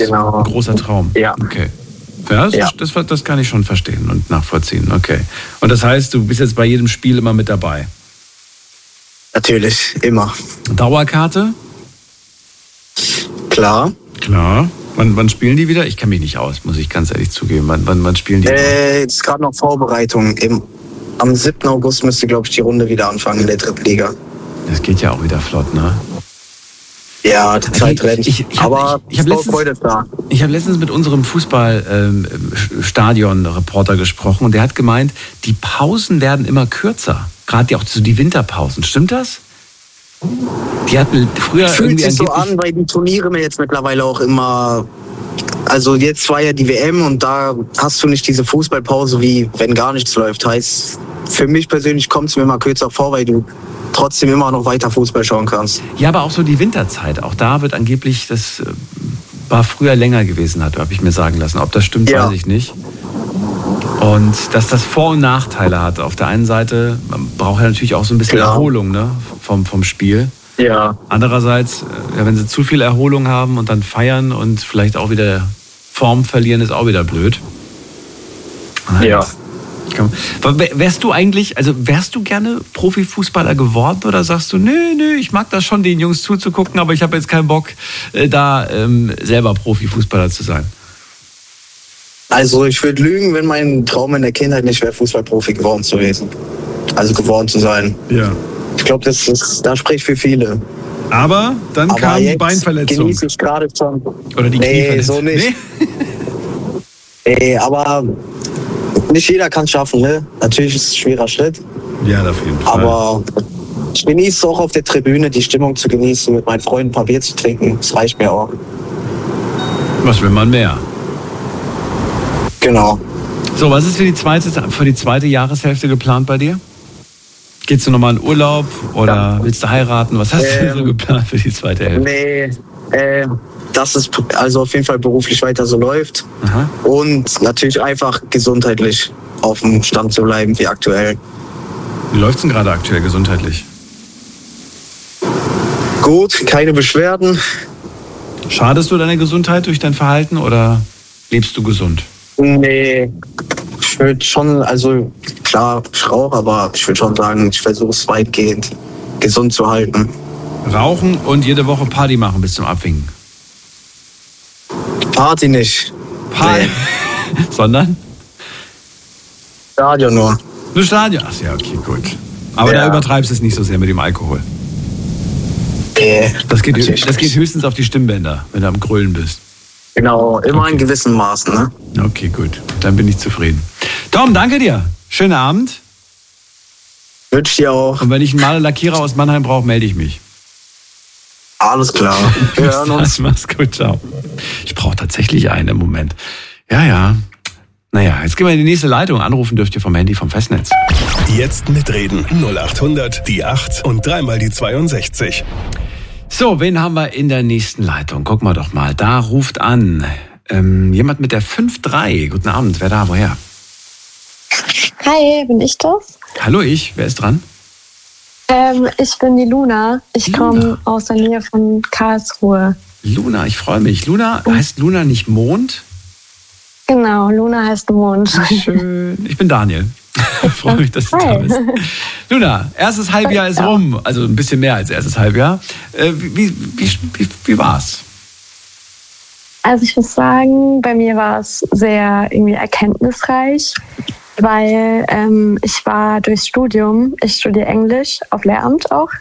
Genau. Ein großer Traum. Ja. Okay. Ja, das kann ich schon verstehen und nachvollziehen. Okay. Und das heißt, du bist jetzt bei jedem Spiel immer mit dabei? Natürlich, immer. Dauerkarte? Klar. Wann spielen die wieder? Ich kenne mich nicht aus, muss ich ganz ehrlich zugeben. Wann spielen die? Jetzt ist gerade noch Vorbereitung. Am 7. August müsste, glaube ich, die Runde wieder anfangen in der dritten Liga. Das geht ja auch wieder flott, ne? Ja, die Zeit rennt. Aber ich habe letztens mit unserem Fußballstadion-Reporter gesprochen und der hat gemeint, die Pausen werden immer kürzer. Gerade auch so die Winterpausen. Stimmt das? Die hatten früher fühlt sich so an, weil die Turniere mir jetzt mittlerweile auch immer. Also jetzt war ja die WM und da hast du nicht diese Fußballpause, wie wenn gar nichts läuft. Heißt, für mich persönlich kommt es mir mal kürzer vor, weil du trotzdem immer noch weiter Fußball schauen kannst. Ja, aber auch so die Winterzeit. Auch da wird angeblich, das war früher länger gewesen, habe ich mir sagen lassen. Ob das stimmt, weiß ich nicht. Und dass das Vor- und Nachteile hat. Auf der einen Seite, man braucht ja natürlich auch so ein bisschen Erholung, ne, vom Spiel. Ja. Andererseits, wenn sie zu viel Erholung haben und dann feiern und vielleicht auch wieder Form verlieren, ist auch wieder blöd. Ja. Wärst du gerne Profifußballer geworden oder sagst du, nö, ich mag das schon, den Jungs zuzugucken, aber ich habe jetzt keinen Bock, da selber Profifußballer zu sein? Also ich würde lügen, wenn mein Traum in der Kindheit nicht wäre, Fußballprofi geworden zu sein. Also geworden zu sein. Ja. Ich glaube, da spricht für viele. Aber dann kam die Beinverletzung. Genieße ich gerade schon. Oder die Knieverletzung. So nicht. Nee, aber nicht jeder kann es schaffen, ne? Natürlich ist es ein schwerer Schritt. Ja, auf jeden Fall. Aber ich genieße es auch auf der Tribüne, die Stimmung zu genießen, mit meinen Freunden ein paar Bier zu trinken. Das reicht mir auch. Was will man mehr? Genau. So, was ist für die zweite Jahreshälfte geplant bei dir? Gehst du nochmal in Urlaub oder willst du heiraten? Was hast du so geplant für die zweite Hälfte? Nee, dass es also auf jeden Fall beruflich weiter so läuft. Aha. Und natürlich einfach gesundheitlich auf dem Stand zu bleiben wie aktuell. Wie läuft's denn gerade aktuell gesundheitlich? Gut, keine Beschwerden. Schadest du deine Gesundheit durch dein Verhalten oder lebst du gesund? Nee, ich würde schon, also klar, ich rauche, aber ich würde schon sagen, ich versuche es weitgehend gesund zu halten. Rauchen und jede Woche Party machen bis zum Abwinken? Party nicht. Party? Nee. Sondern? Stadion nur. Nur Stadion? Ach ja, okay, gut. Aber da übertreibst du es nicht so sehr mit dem Alkohol. Nee. Das geht höchstens auf die Stimmbänder, wenn du am Grölen bist. Genau, immer in gewissen Maßen, ne? Okay, gut. Dann bin ich zufrieden. Tom, danke dir. Schönen Abend. Wünsche dir auch. Und wenn ich einen Maler-Lackierer aus Mannheim brauche, melde ich mich. Alles klar. Wir hören uns. Mach's gut, ciao. Ich brauche tatsächlich einen im Moment. Ja. Naja, jetzt gehen wir in die nächste Leitung. Anrufen dürft ihr vom Handy vom Festnetz. Jetzt mitreden. 0800 die 8 und dreimal die 62. So, wen haben wir in der nächsten Leitung? Gucken wir doch mal. Da ruft an jemand mit der 5-3. Guten Abend, wer da, woher? Hi, bin ich das? Hallo, wer ist dran? Ich bin die Luna. Ich komme aus der Nähe von Karlsruhe. Luna, ich freue mich. Luna, heißt Luna nicht Mond? Genau, Luna heißt Mond. Schön. Ich bin Daniel. Ich freue mich, dass du da bist. Luna, erstes Halbjahr ist rum. Also ein bisschen mehr als erstes Halbjahr. Wie war's? Also ich muss sagen, bei mir war es sehr irgendwie erkenntnisreich, weil ich war durchs Studium, ich studiere Englisch auf Lehramt auch,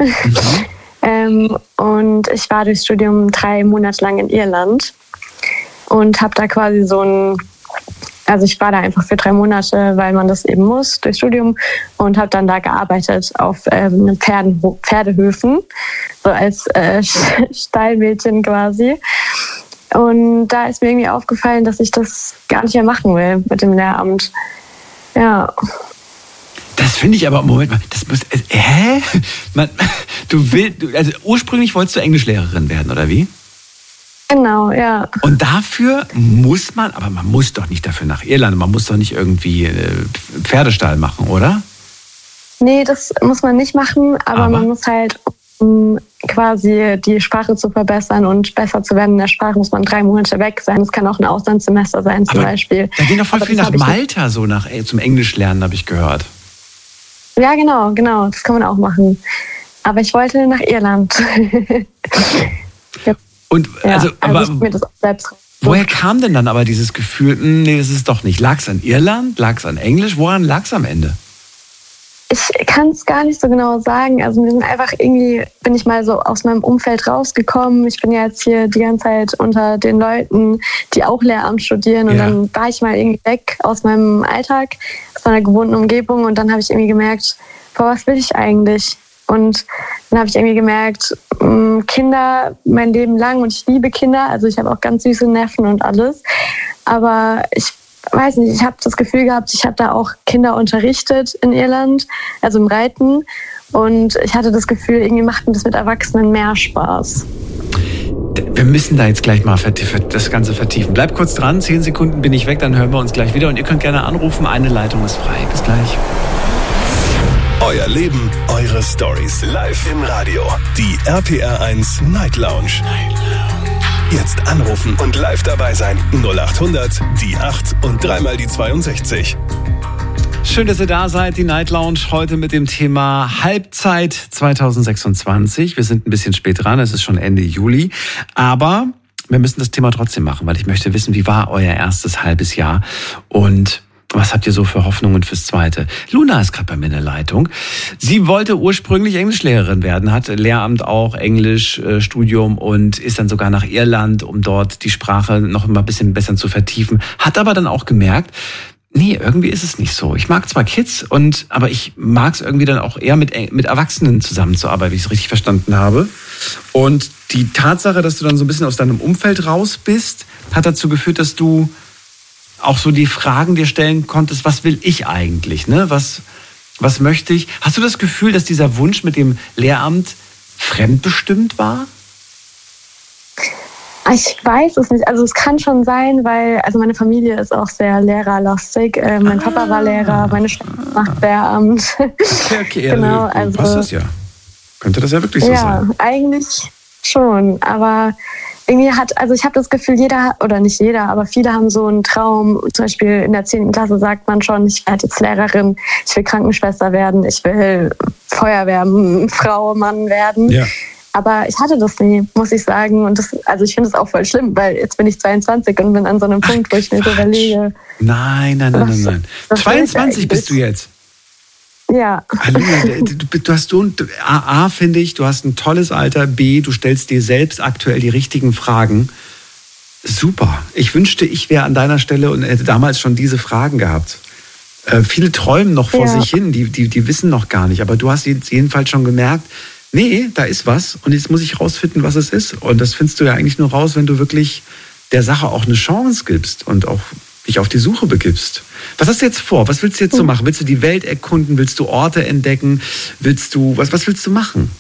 und ich war durchs Studium 3 Monate lang in Irland und habe da quasi also ich war da einfach für 3 Monate, weil man das eben muss, durchs Studium, und habe dann da gearbeitet auf Pferdehöfen, so als Stallmädchen quasi. Und da ist mir irgendwie aufgefallen, dass ich das gar nicht mehr machen will mit dem Lehramt. Ja. Das finde ich aber, Moment mal, das muss, also ursprünglich wolltest du Englischlehrerin werden, oder wie? Genau, ja. Und dafür aber man muss doch nicht dafür nach Irland, man muss doch nicht irgendwie Pferdestall machen, oder? Nee, das muss man nicht machen, aber man muss halt um quasi die Sprache zu verbessern und besser zu werden in der Sprache, muss man 3 Monate weg sein. Es kann auch ein Auslandssemester sein zum Beispiel. Da gehen doch voll viel nach Malta so zum Englisch lernen, habe ich gehört. Ja, genau. Das kann man auch machen. Aber ich wollte nach Irland. Und aber ich mir das auch selbst. Woher kam denn dann aber dieses Gefühl, nee, das ist doch nicht? Lag es an Irland? Lag es an Englisch? Woran lag es am Ende? Ich kann es gar nicht so genau sagen. Also wir sind einfach bin ich mal so aus meinem Umfeld rausgekommen. Ich bin ja jetzt hier die ganze Zeit unter den Leuten, die auch Lehramt studieren. Und dann war ich mal irgendwie weg aus meinem Alltag, aus meiner gewohnten Umgebung. Und dann habe ich irgendwie gemerkt, was will ich eigentlich? Und dann habe ich irgendwie gemerkt, Kinder mein Leben lang, und ich liebe Kinder. Also ich habe auch ganz süße Neffen und alles. Aber ich weiß nicht, ich habe das Gefühl gehabt, ich habe da auch Kinder unterrichtet in Irland, also im Reiten. Und ich hatte das Gefühl, irgendwie macht mir das mit Erwachsenen mehr Spaß. Wir müssen da jetzt gleich mal das Ganze vertiefen. Bleib kurz dran, 10 Sekunden bin ich weg, dann hören wir uns gleich wieder. Und ihr könnt gerne anrufen, eine Leitung ist frei. Bis gleich. Euer Leben, eure Stories. Live im Radio. Die RPR1 Night Lounge. Jetzt anrufen und live dabei sein. 0800 die 8 und 3 die 62. Schön, dass ihr da seid. Die Night Lounge heute mit dem Thema Halbzeit 2026. Wir sind ein bisschen spät dran, es ist schon Ende Juli. Aber wir müssen das Thema trotzdem machen, weil ich möchte wissen, wie war euer erstes halbes Jahr und was habt ihr so für Hoffnungen fürs zweite? Luna ist gerade bei mir in der Leitung. Sie wollte ursprünglich Englischlehrerin werden, hat Lehramt auch, Englischstudium und ist dann sogar nach Irland, um dort die Sprache noch mal ein bisschen besser zu vertiefen. Hat aber dann auch gemerkt, nee, irgendwie ist es nicht so. Ich mag zwar Kids, aber ich mag es irgendwie dann auch eher mit Erwachsenen zusammenzuarbeiten, wie ich es richtig verstanden habe. Und die Tatsache, dass du dann so ein bisschen aus deinem Umfeld raus bist, hat dazu geführt, dass du auch so die Fragen dir stellen konntest, was will ich eigentlich, ne? Was möchte ich? Hast du das Gefühl, dass dieser Wunsch mit dem Lehramt fremdbestimmt war? Ich weiß es nicht. Also es kann schon sein, weil meine Familie ist auch sehr lehrerlastig. Mein Papa war Lehrer, meine Schwester macht Lehramt. Okay, genau, also passt das ja. Könnte das ja wirklich so sein. Ja, eigentlich schon. Aber irgendwie ich habe das Gefühl, nicht jeder, aber viele haben so einen Traum. Zum Beispiel in der 10. Klasse sagt man schon, ich werde jetzt Lehrerin, ich will Krankenschwester werden, ich will Feuerwehrfrau, Mann werden. Ja. Aber ich hatte das nie, muss ich sagen. Und ich finde es auch voll schlimm, weil jetzt bin ich 22 und bin an so einem Punkt, wo ich mir so überlege. Nein. 22 bist du jetzt? Ja. A, finde ich, du hast ein tolles Alter. B, du stellst dir selbst aktuell die richtigen Fragen. Super. Ich wünschte, ich wäre an deiner Stelle und hätte damals schon diese Fragen gehabt. Viele träumen noch vor sich hin, die wissen noch gar nicht. Aber du hast jedenfalls schon gemerkt, nee, da ist was und jetzt muss ich rausfinden, was es ist. Und das findest du ja eigentlich nur raus, wenn du wirklich der Sache auch eine Chance gibst und auch dich auf die Suche begibst. Was hast du jetzt vor? Was willst du jetzt so machen? Willst du die Welt erkunden? Willst du Orte entdecken? Was willst du machen?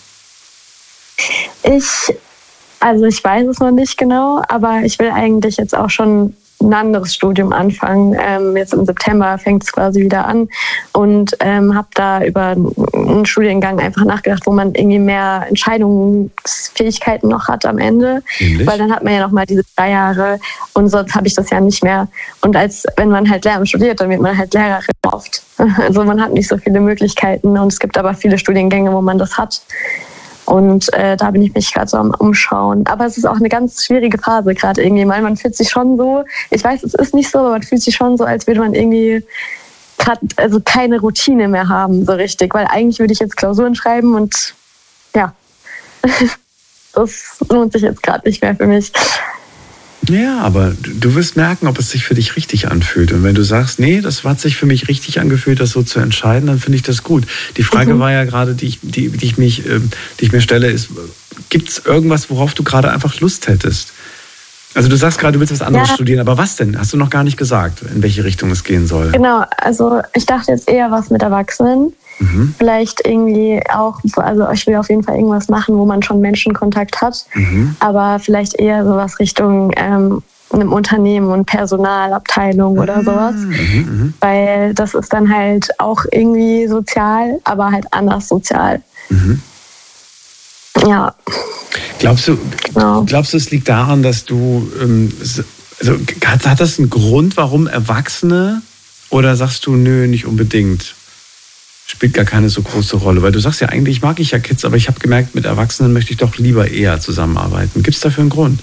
Ich weiß es noch nicht genau, aber ich will eigentlich jetzt auch schon ein anderes Studium anfangen. Jetzt im September fängt es quasi wieder an und habe da über einen Studiengang einfach nachgedacht, wo man irgendwie mehr Entscheidungsfähigkeiten noch hat am Ende. Ähnlich? Weil dann hat man ja noch mal diese 3 Jahre und sonst habe ich das ja nicht mehr. Und wenn man halt Lehramt studiert, dann wird man halt Lehrerin oft. Also man hat nicht so viele Möglichkeiten und es gibt aber viele Studiengänge, wo man das hat. Und da bin ich mich gerade so am Umschauen. Aber es ist auch eine ganz schwierige Phase gerade irgendwie, weil man fühlt sich schon so, ich weiß, es ist nicht so, aber man fühlt sich schon so, als würde man irgendwie gerade keine Routine mehr haben, so richtig. Weil eigentlich würde ich jetzt Klausuren schreiben und ja, das lohnt sich jetzt gerade nicht mehr für mich. Ja, aber du wirst merken, ob es sich für dich richtig anfühlt. Und wenn du sagst, nee, das hat sich für mich richtig angefühlt, das so zu entscheiden, dann finde ich das gut. Die Frage war ja gerade, die ich mir stelle, ist, gibt es irgendwas, worauf du gerade einfach Lust hättest? Also du sagst gerade, du willst was anderes studieren, aber was denn? Hast du noch gar nicht gesagt, in welche Richtung es gehen soll? Genau, also ich dachte jetzt eher was mit Erwachsenen. Vielleicht irgendwie auch, ich will auf jeden Fall irgendwas machen, wo man schon Menschenkontakt hat, aber vielleicht eher sowas Richtung einem Unternehmen und Personalabteilung oder sowas, weil das ist dann halt auch irgendwie sozial, aber halt anders sozial. Ja. Glaubst du, es liegt daran, dass du, hat das einen Grund, warum Erwachsene, oder sagst du, nö, nicht unbedingt? Spielt gar keine so große Rolle, weil du sagst ja, eigentlich mag ich ja Kids, aber ich habe gemerkt, mit Erwachsenen möchte ich doch lieber eher zusammenarbeiten. Gibt es dafür einen Grund?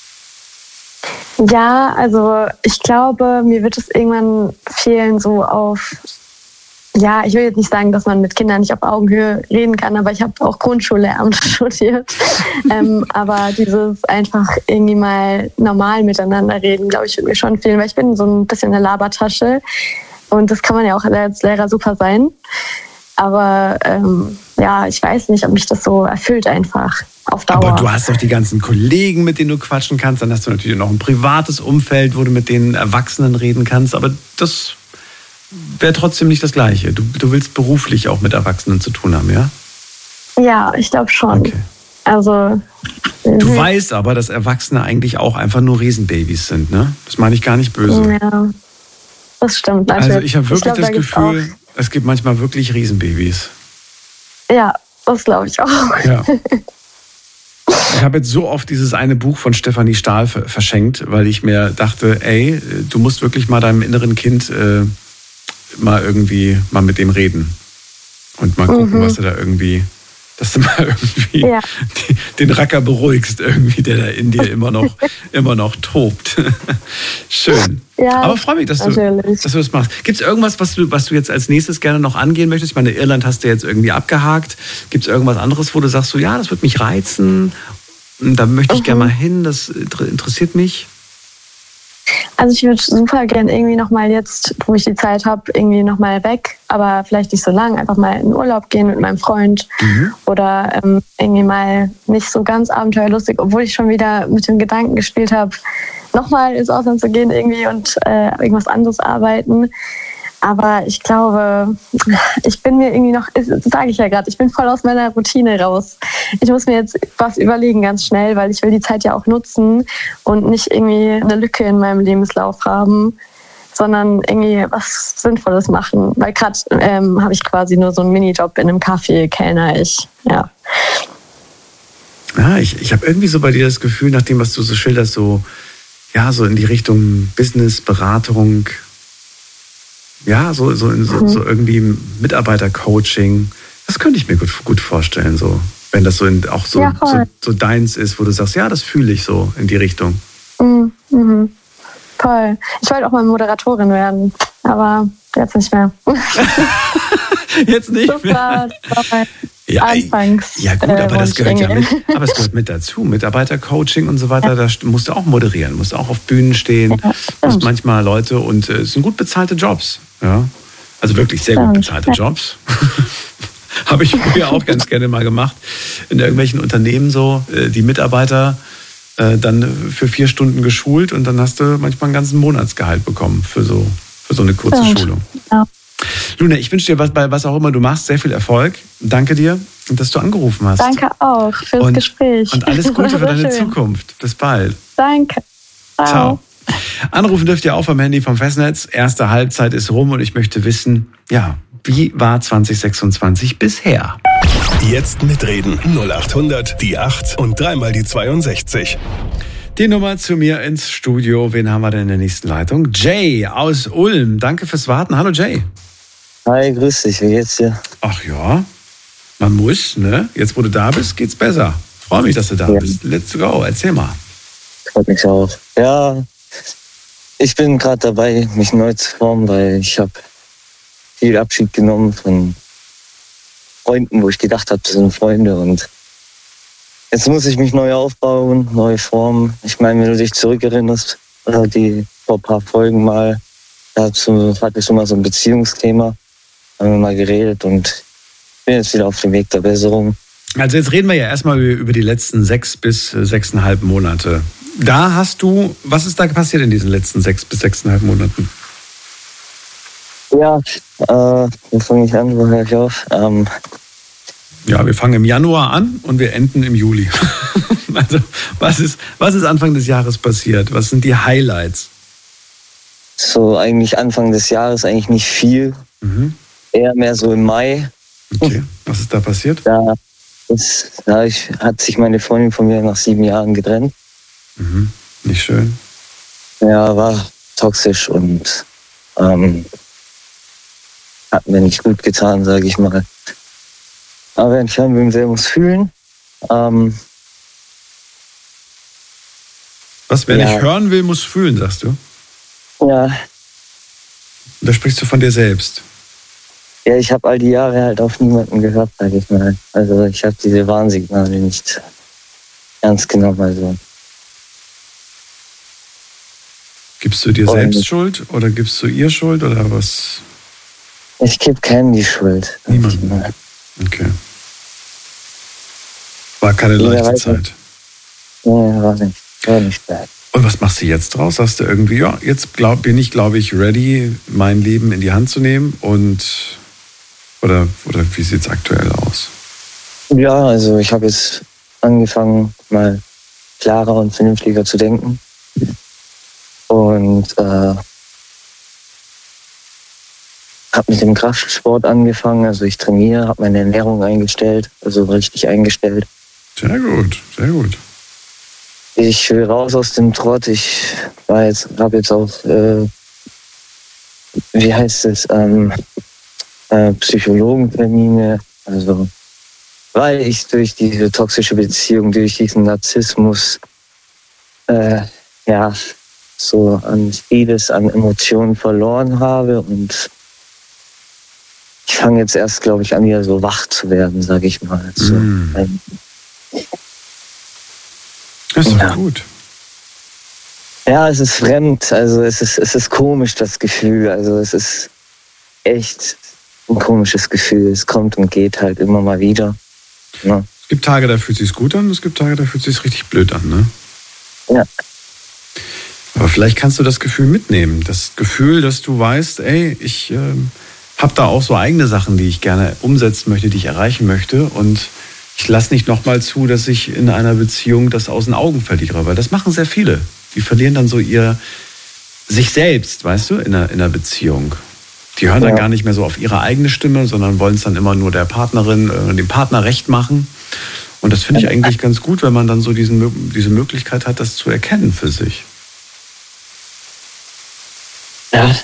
Ja, also ich glaube, mir wird es irgendwann fehlen, so auf, ja, ich will jetzt nicht sagen, dass man mit Kindern nicht auf Augenhöhe reden kann, aber ich habe auch Grundschullehramt studiert. Aber dieses einfach irgendwie mal normal miteinander reden, glaube ich, wird mir schon fehlen, weil ich bin so ein bisschen eine Labertasche und das kann man ja auch als Lehrer super sein. Aber ja, ich weiß nicht, ob mich das so erfüllt einfach auf Dauer. Aber du hast doch die ganzen Kollegen, mit denen du quatschen kannst. Dann hast du natürlich noch ein privates Umfeld, wo du mit den Erwachsenen reden kannst. Aber das wäre trotzdem nicht das Gleiche. Du willst beruflich auch mit Erwachsenen zu tun haben, ja? Ja, ich glaube schon. Okay. Also, du weißt aber, dass Erwachsene eigentlich auch einfach nur Riesenbabys sind, ne? Das meine ich gar nicht böse. Ja, das stimmt natürlich. Also ich habe wirklich das Gefühl, es gibt manchmal wirklich Riesenbabys. Ja, das glaube ich auch. Ja. Ich habe jetzt so oft dieses eine Buch von Stefanie Stahl verschenkt, weil ich mir dachte, ey, du musst wirklich mal deinem inneren Kind mal mit dem reden und mal gucken, was du da irgendwie, dass du mal irgendwie den Racker beruhigst, irgendwie, der da in dir immer noch tobt. Schön. Ja, aber freue mich, dass du das machst. Gibt es irgendwas, was du jetzt als nächstes gerne noch angehen möchtest? Ich meine, Irland hast du jetzt irgendwie abgehakt. Gibt es irgendwas anderes, wo du sagst, so, ja, das würde mich reizen, da möchte ich gerne mal hin, das interessiert mich? Also ich würde super gerne irgendwie nochmal jetzt, wo ich die Zeit habe, irgendwie nochmal weg, aber vielleicht nicht so lang, einfach mal in Urlaub gehen mit meinem Freund oder irgendwie mal nicht so ganz abenteuerlustig, obwohl ich schon wieder mit dem Gedanken gespielt habe, nochmal ins Ausland zu gehen irgendwie und irgendwas anderes arbeiten. Aber ich glaube, ich bin mir irgendwie noch, das sage ich ja gerade, ich bin voll aus meiner Routine raus. Ich muss mir jetzt was überlegen ganz schnell, weil ich will die Zeit ja auch nutzen und nicht irgendwie eine Lücke in meinem Lebenslauf haben, sondern irgendwie was Sinnvolles machen. Weil gerade habe ich quasi nur so einen Minijob in einem Café, kellner ich, ja. Ja, ich habe irgendwie so bei dir das Gefühl, nach dem, was du so schilderst, so in die Richtung Business, Beratung, ja, so irgendwie Mitarbeitercoaching. Das könnte ich mir gut vorstellen, so, wenn das so deins ist, wo du sagst, ja, das fühle ich so in die Richtung. Mhm. Toll. Ich wollte auch mal Moderatorin werden, aber jetzt nicht mehr. Jetzt nicht mehr. Das war anfangs. Ja gut, aber das gehört ja mit. Aber es gehört mit dazu. Mitarbeitercoaching und so weiter, da musst du auch moderieren, musst auch auf Bühnen stehen, musst manchmal Leute, und es sind gut bezahlte Jobs. Ja? Also wirklich sehr gut bezahlte Jobs. Habe ich früher auch ganz gerne mal gemacht. In irgendwelchen Unternehmen so, die Mitarbeiter dann für 4 Stunden geschult und dann hast du manchmal einen ganzen Monatsgehalt bekommen für so eine kurze Schulung. Ja. Luna, ich wünsche dir, bei was auch immer du machst, sehr viel Erfolg. Danke dir, dass du angerufen hast. Danke auch fürs Gespräch. Und alles Gute für deine Zukunft. Bis bald. Danke. Ciao. Anrufen dürft ihr auch vom Handy vom Festnetz. Erste Halbzeit ist rum und ich möchte wissen, ja, wie war 2026 bisher? Jetzt mitreden. 0800 die 8 und 3 die 62. Die Nummer zu mir ins Studio. Wen haben wir denn in der nächsten Leitung? Jay aus Ulm. Danke fürs Warten. Hallo Jay. Hi, grüß dich. Wie geht's dir? Ach ja, man muss, ne? Jetzt, wo du da bist, geht's besser. Freue mich, dass du da bist. Let's go. Erzähl mal. Freut mich auch. Ja, ich bin gerade dabei, mich neu zu formen, weil ich habe viel Abschied genommen von Freunden, wo ich gedacht habe, das sind Freunde, und jetzt muss ich mich neu aufbauen, neu formen. Ich meine, wenn du dich zurückerinnerst, vor ein paar Folgen mal, da hattest du mal so ein Beziehungsthema, haben wir mal geredet und bin jetzt wieder auf dem Weg der Besserung. Also jetzt reden wir ja erstmal über die letzten 6 bis 6,5 Monate. Was ist da passiert in diesen letzten 6 bis 6,5 Monaten? Ja, wo fange ich an, wo höre ich auf? Ja, wir fangen im Januar an und wir enden im Juli. Also, was ist Anfang des Jahres passiert? Was sind die Highlights? So, eigentlich Anfang des Jahres eigentlich nicht viel. Eher mehr so im Mai. Okay, was ist da passiert? Da hat sich meine Freundin von mir nach 7 Jahren getrennt. Mhm. Nicht schön. Ja, war toxisch und hat mir nicht gut getan, sage ich mal. Aber wer nicht hören will, der muss fühlen. Wer nicht hören will, muss fühlen, sagst du? Ja. Da sprichst du von dir selbst. Ja, ich habe all die Jahre halt auf niemanden gehört, sage ich mal. Also ich habe diese Warnsignale nicht ernst genommen. Also. Gibst du dir selbst Schuld oder gibst du ihr Schuld oder was? Ich gebe keinem die Schuld. Niemand. Okay. War keine leichte Zeit. Nee, war nicht bad. Und was machst du jetzt draus? Sagst du irgendwie, ja, jetzt bin ich, glaube ich, ready, mein Leben in die Hand zu nehmen oder wie sieht es aktuell aus? Ja, also ich habe jetzt angefangen, mal klarer und vernünftiger zu denken. Und habe mit dem Kraftsport angefangen. Also ich trainiere, habe meine Ernährung eingestellt, also richtig eingestellt. Sehr gut, sehr gut. Ich will raus aus dem Trott. Ich habe jetzt auch, Psychologentermine. Also, weil ich durch diese toxische Beziehung, durch diesen Narzissmus, so an vieles, an Emotionen verloren habe. Und ich fange jetzt erst, glaube ich, an, wieder so wach zu werden, sage ich mal. So, das ist doch gut. Ja, es ist fremd, also es ist komisch, das Gefühl. Also es ist echt ein komisches Gefühl. Es kommt und geht halt immer mal wieder. Ja. Es gibt Tage, da fühlt es sich gut an, es gibt Tage, da fühlt es sich richtig blöd an, ne? Ja. Aber vielleicht kannst du das Gefühl mitnehmen. Das Gefühl, dass du weißt, ey, ich habe da auch so eigene Sachen, die ich gerne umsetzen möchte, die ich erreichen möchte. Und ich lasse nicht nochmal zu, dass ich in einer Beziehung das aus den Augen verliere. Weil das machen sehr viele. Die verlieren dann so sich selbst, weißt du, in einer Beziehung. Die hören dann gar nicht mehr so auf ihre eigene Stimme, sondern wollen es dann immer nur der Partnerin, dem Partner recht machen. Und das finde ich eigentlich ganz gut, wenn man dann so diese Möglichkeit hat, das zu erkennen für sich. Ja.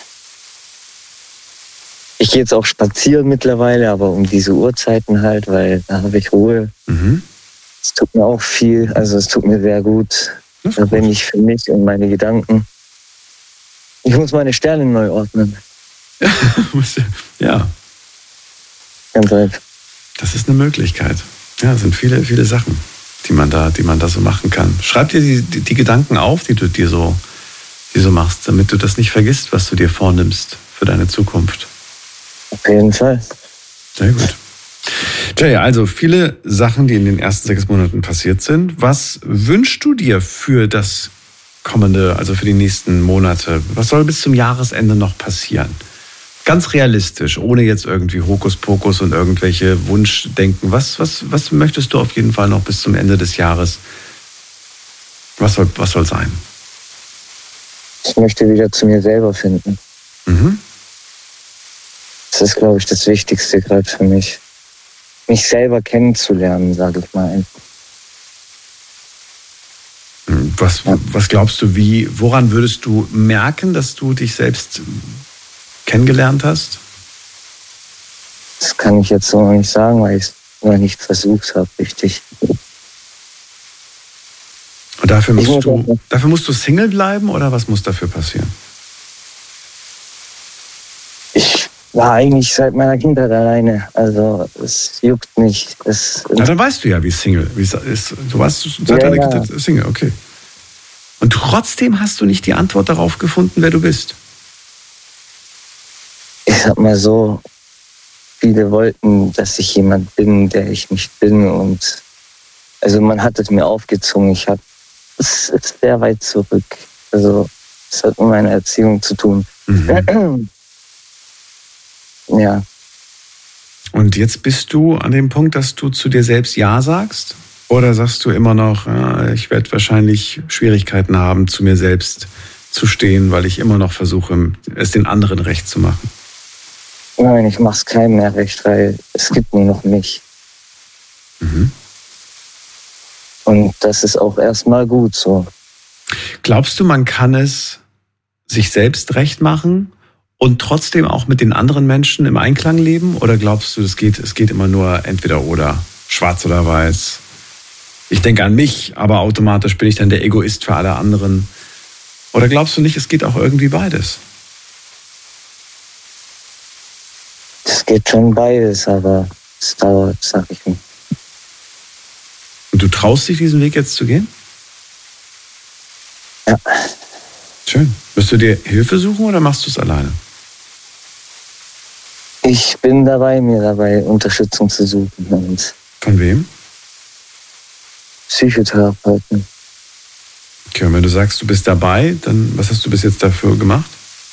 Ich gehe jetzt auch spazieren mittlerweile, aber um diese Uhrzeiten halt, weil da habe ich Ruhe. Mhm. Es tut mir auch viel, also es tut mir sehr gut. Da bin ich für mich und meine Gedanken. Ich muss meine Sterne neu ordnen. Ja. Ganz einfach. Das ist eine Möglichkeit. Ja, es sind viele, viele Sachen, die man da so machen kann. Schreib dir die Gedanken auf, die du so machst, damit du das nicht vergisst, was du dir vornimmst für deine Zukunft. Auf jeden Fall. Sehr gut. Jay, also viele Sachen, die in den ersten 6 Monaten passiert sind. Was wünschst du dir für das kommende, also für die nächsten Monate? Was soll bis zum Jahresende noch passieren? Ganz realistisch, ohne jetzt irgendwie Hokuspokus und irgendwelche Wunschdenken. Was möchtest du auf jeden Fall noch bis zum Ende des Jahres? Was soll sein? Ich möchte wieder zu mir selber finden. Mhm. Das ist, glaube ich, das Wichtigste gerade für mich. Mich selber kennenzulernen, sage ich mal. Was glaubst du, woran würdest du merken, dass du dich selbst kennengelernt hast? Das kann ich jetzt so noch nicht sagen, weil ich es noch nicht versucht habe, richtig. Und dafür musst du Single bleiben oder was muss dafür passieren? Ich war eigentlich seit meiner Kindheit alleine. Also es juckt nicht. Na, dann weißt du ja, wie Single ist. Du warst seit deiner Kindheit Single, okay. Und trotzdem hast du nicht die Antwort darauf gefunden, wer du bist. Ich sag mal so, viele wollten, dass ich jemand bin, der ich nicht bin. Und also man hat es mir aufgezwungen. Es ist sehr weit zurück. Also es hat mit meiner Erziehung zu tun. Mhm. Ja. Und jetzt bist du an dem Punkt, dass du zu dir selbst Ja sagst? Oder sagst du immer noch, ich werde wahrscheinlich Schwierigkeiten haben, zu mir selbst zu stehen, weil ich immer noch versuche, es den anderen recht zu machen? Nein, ich mache es keinem mehr recht, weil es gibt nur noch mich. Mhm. Und das ist auch erstmal gut so. Glaubst du, man kann es sich selbst recht machen und trotzdem auch mit den anderen Menschen im Einklang leben? Oder glaubst du, es geht immer nur entweder oder, schwarz oder weiß? Ich denke an mich, aber automatisch bin ich dann der Egoist für alle anderen. Oder glaubst du nicht, es geht auch irgendwie beides? Es geht schon beides, aber es dauert, sag ich mir. Und du traust dich, diesen Weg jetzt zu gehen? Ja. Schön. Wirst du dir Hilfe suchen oder machst du es alleine? Ich bin mir dabei Unterstützung zu suchen. Und von wem? Psychotherapeuten. Okay, und wenn du sagst, du bist dabei, dann was hast du bis jetzt dafür gemacht?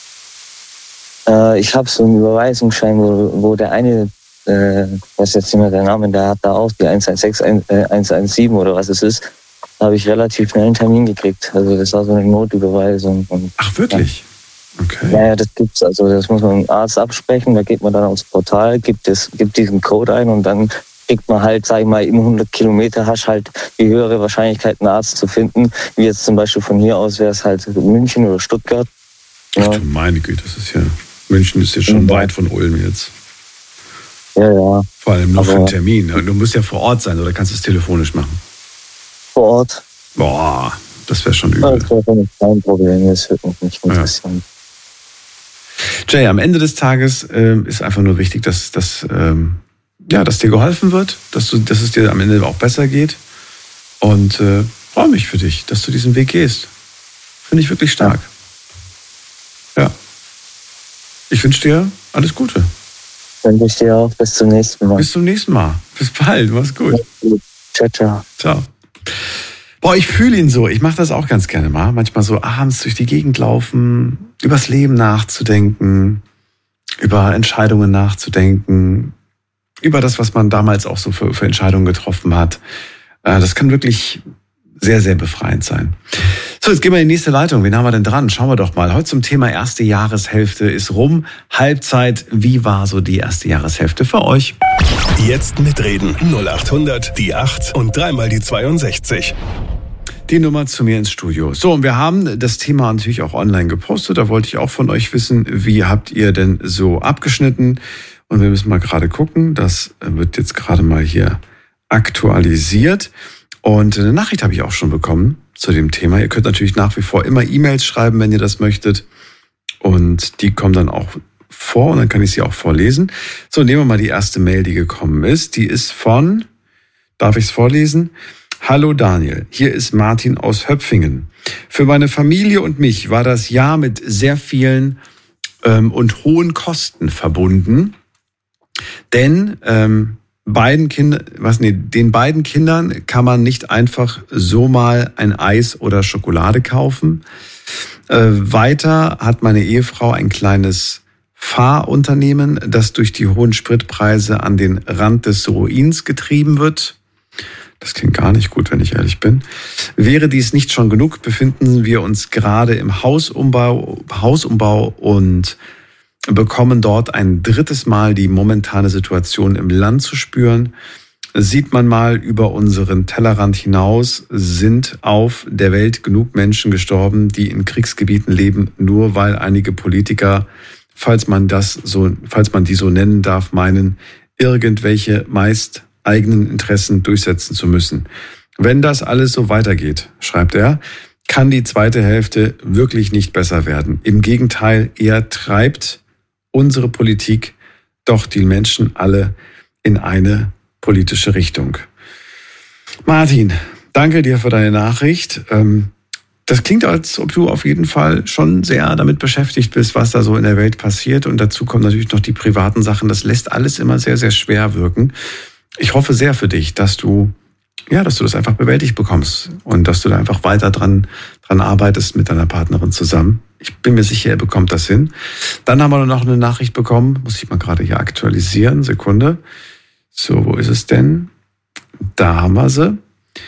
Ich habe so einen Überweisungsschein, wo der eine, was jetzt nicht mehr der Name, der hat da auch die 116, 117 oder was es ist, da habe ich relativ schnell einen Termin gekriegt. Also das war so eine Notüberweisung. Und, ach, wirklich? Ja. Okay. Ja, das gibt's. Also das muss man mit dem Arzt absprechen, da geht man dann aufs Portal, gibt diesen Code ein und dann kriegt man halt, sag ich mal, in 100 Kilometer hast halt die höhere Wahrscheinlichkeit, einen Arzt zu finden. Wie jetzt zum Beispiel von hier aus wäre es halt München oder Stuttgart. Ja. Ach du meine Güte, das ist ja, München ist ja schon weit von Ulm jetzt. Ja, ja. Vor allem nur für einen Termin. Du musst ja vor Ort sein oder kannst du es telefonisch machen? Vor Ort. Boah, das wäre schon übel. Das wäre kein Problem, das würde mich nicht interessieren. Ja. Jay, am Ende des Tages ist einfach nur wichtig, dass dir geholfen wird, dass es dir am Ende auch besser geht. Und freue mich für dich, dass du diesen Weg gehst. Finde ich wirklich stark. Ja. Ich wünsche dir alles Gute. Wünsche ich dir auch. Bis zum nächsten Mal. Bis zum nächsten Mal. Bis bald. Mach's gut. Ciao, ciao. Ciao. Boah, ich fühle ihn so. Ich mache das auch ganz gerne mal. Manchmal so abends durch die Gegend laufen, übers Leben nachzudenken, über Entscheidungen nachzudenken, über das, was man damals auch so für Entscheidungen getroffen hat. Das kann wirklich sehr, sehr befreiend sein. So, jetzt gehen wir in die nächste Leitung. Wen haben wir denn dran? Schauen wir doch mal. Heute zum Thema erste Jahreshälfte ist rum. Halbzeit. Wie war so die erste Jahreshälfte für euch? Jetzt mitreden. 0800 die 8 und dreimal die 62. Die Nummer zu mir ins Studio. So, und wir haben das Thema natürlich auch online gepostet. Da wollte ich auch von euch wissen, wie habt ihr denn so abgeschnitten? Und wir müssen mal gerade gucken. Das wird jetzt gerade mal hier aktualisiert. Und eine Nachricht habe ich auch schon bekommen zu dem Thema. Ihr könnt natürlich nach wie vor immer E-Mails schreiben, wenn ihr das möchtet. Und die kommen dann auch vor und dann kann ich sie auch vorlesen. So, nehmen wir mal die erste Mail, die gekommen ist. Die ist von, darf ich es vorlesen? Hallo Daniel, hier ist Martin aus Höpfingen. Für meine Familie und mich war das Jahr mit sehr vielen und hohen Kosten verbunden. Denn den beiden Kindern kann man nicht einfach so mal ein Eis oder Schokolade kaufen. Weiter hat meine Ehefrau ein kleines Fahrunternehmen, das durch die hohen Spritpreise an den Rand des Ruins getrieben wird. Das klingt gar nicht gut, wenn ich ehrlich bin. Wäre dies nicht schon genug, befinden wir uns gerade im Hausumbau und bekommen dort ein drittes Mal die momentane Situation im Land zu spüren. Sieht man mal über unseren Tellerrand hinaus, sind auf der Welt genug Menschen gestorben, die in Kriegsgebieten leben, nur weil einige Politiker, falls man die so nennen darf, meinen, irgendwelche meist eigenen Interessen durchsetzen zu müssen. Wenn das alles so weitergeht, schreibt er, kann die zweite Hälfte wirklich nicht besser werden. Im Gegenteil, eher treibt unsere Politik doch die Menschen alle in eine politische Richtung. Martin, danke dir für deine Nachricht. Das klingt, als ob du auf jeden Fall schon sehr damit beschäftigt bist, was da so in der Welt passiert. Und dazu kommen natürlich noch die privaten Sachen. Das lässt alles immer sehr, sehr schwer wirken. Ich hoffe sehr für dich, dass du das einfach bewältigt bekommst und dass du da einfach weiter dran arbeitest mit deiner Partnerin zusammen. Ich bin mir sicher, er bekommt das hin. Dann haben wir noch eine Nachricht bekommen, muss ich mal gerade hier aktualisieren, Sekunde. So, wo ist es denn? Da haben wir sie.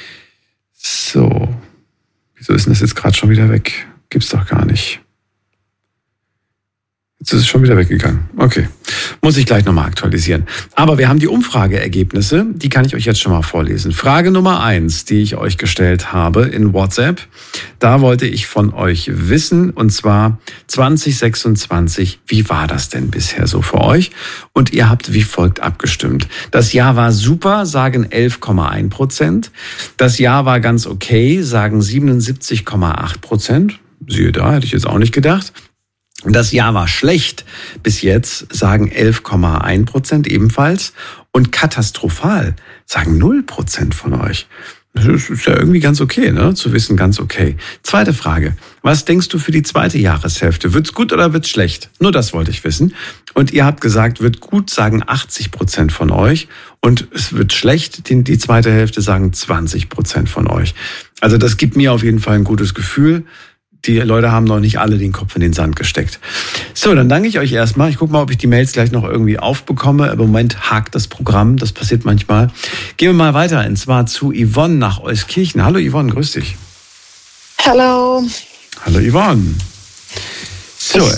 So, wieso ist denn das jetzt gerade schon wieder weg? Gibt's doch gar nicht. Jetzt ist es schon wieder weggegangen. Okay. Muss ich gleich nochmal aktualisieren. Aber wir haben die Umfrageergebnisse. Die kann ich euch jetzt schon mal vorlesen. Frage Nummer 1, die ich euch gestellt habe in WhatsApp. Da wollte ich von euch wissen, und zwar 2026, wie war das denn bisher so für euch? Und ihr habt wie folgt abgestimmt. Das Jahr war super, sagen 11,1%. Das Jahr war ganz okay, sagen 77,8%. Siehe da, hätte ich jetzt auch nicht gedacht. Das Jahr war schlecht bis jetzt, sagen 11,1% ebenfalls. Und katastrophal, sagen 0% von euch. Das ist ja irgendwie ganz okay, ne? Zu wissen, ganz okay. Zweite Frage. Was denkst du für die zweite Jahreshälfte? Wird's gut oder wird's schlecht? Nur das wollte ich wissen. Und ihr habt gesagt, wird gut, sagen 80% von euch. Und es wird schlecht, die zweite Hälfte, sagen 20% von euch. Also das gibt mir auf jeden Fall ein gutes Gefühl. Die Leute haben noch nicht alle den Kopf in den Sand gesteckt. So, dann danke ich euch erstmal. Ich gucke mal, ob ich die Mails gleich noch irgendwie aufbekomme. Im Moment hakt das Programm, das passiert manchmal. Gehen wir mal weiter, und zwar zu Yvonne nach Euskirchen. Hallo Yvonne, grüß dich. Hallo. Hallo Yvonne. So.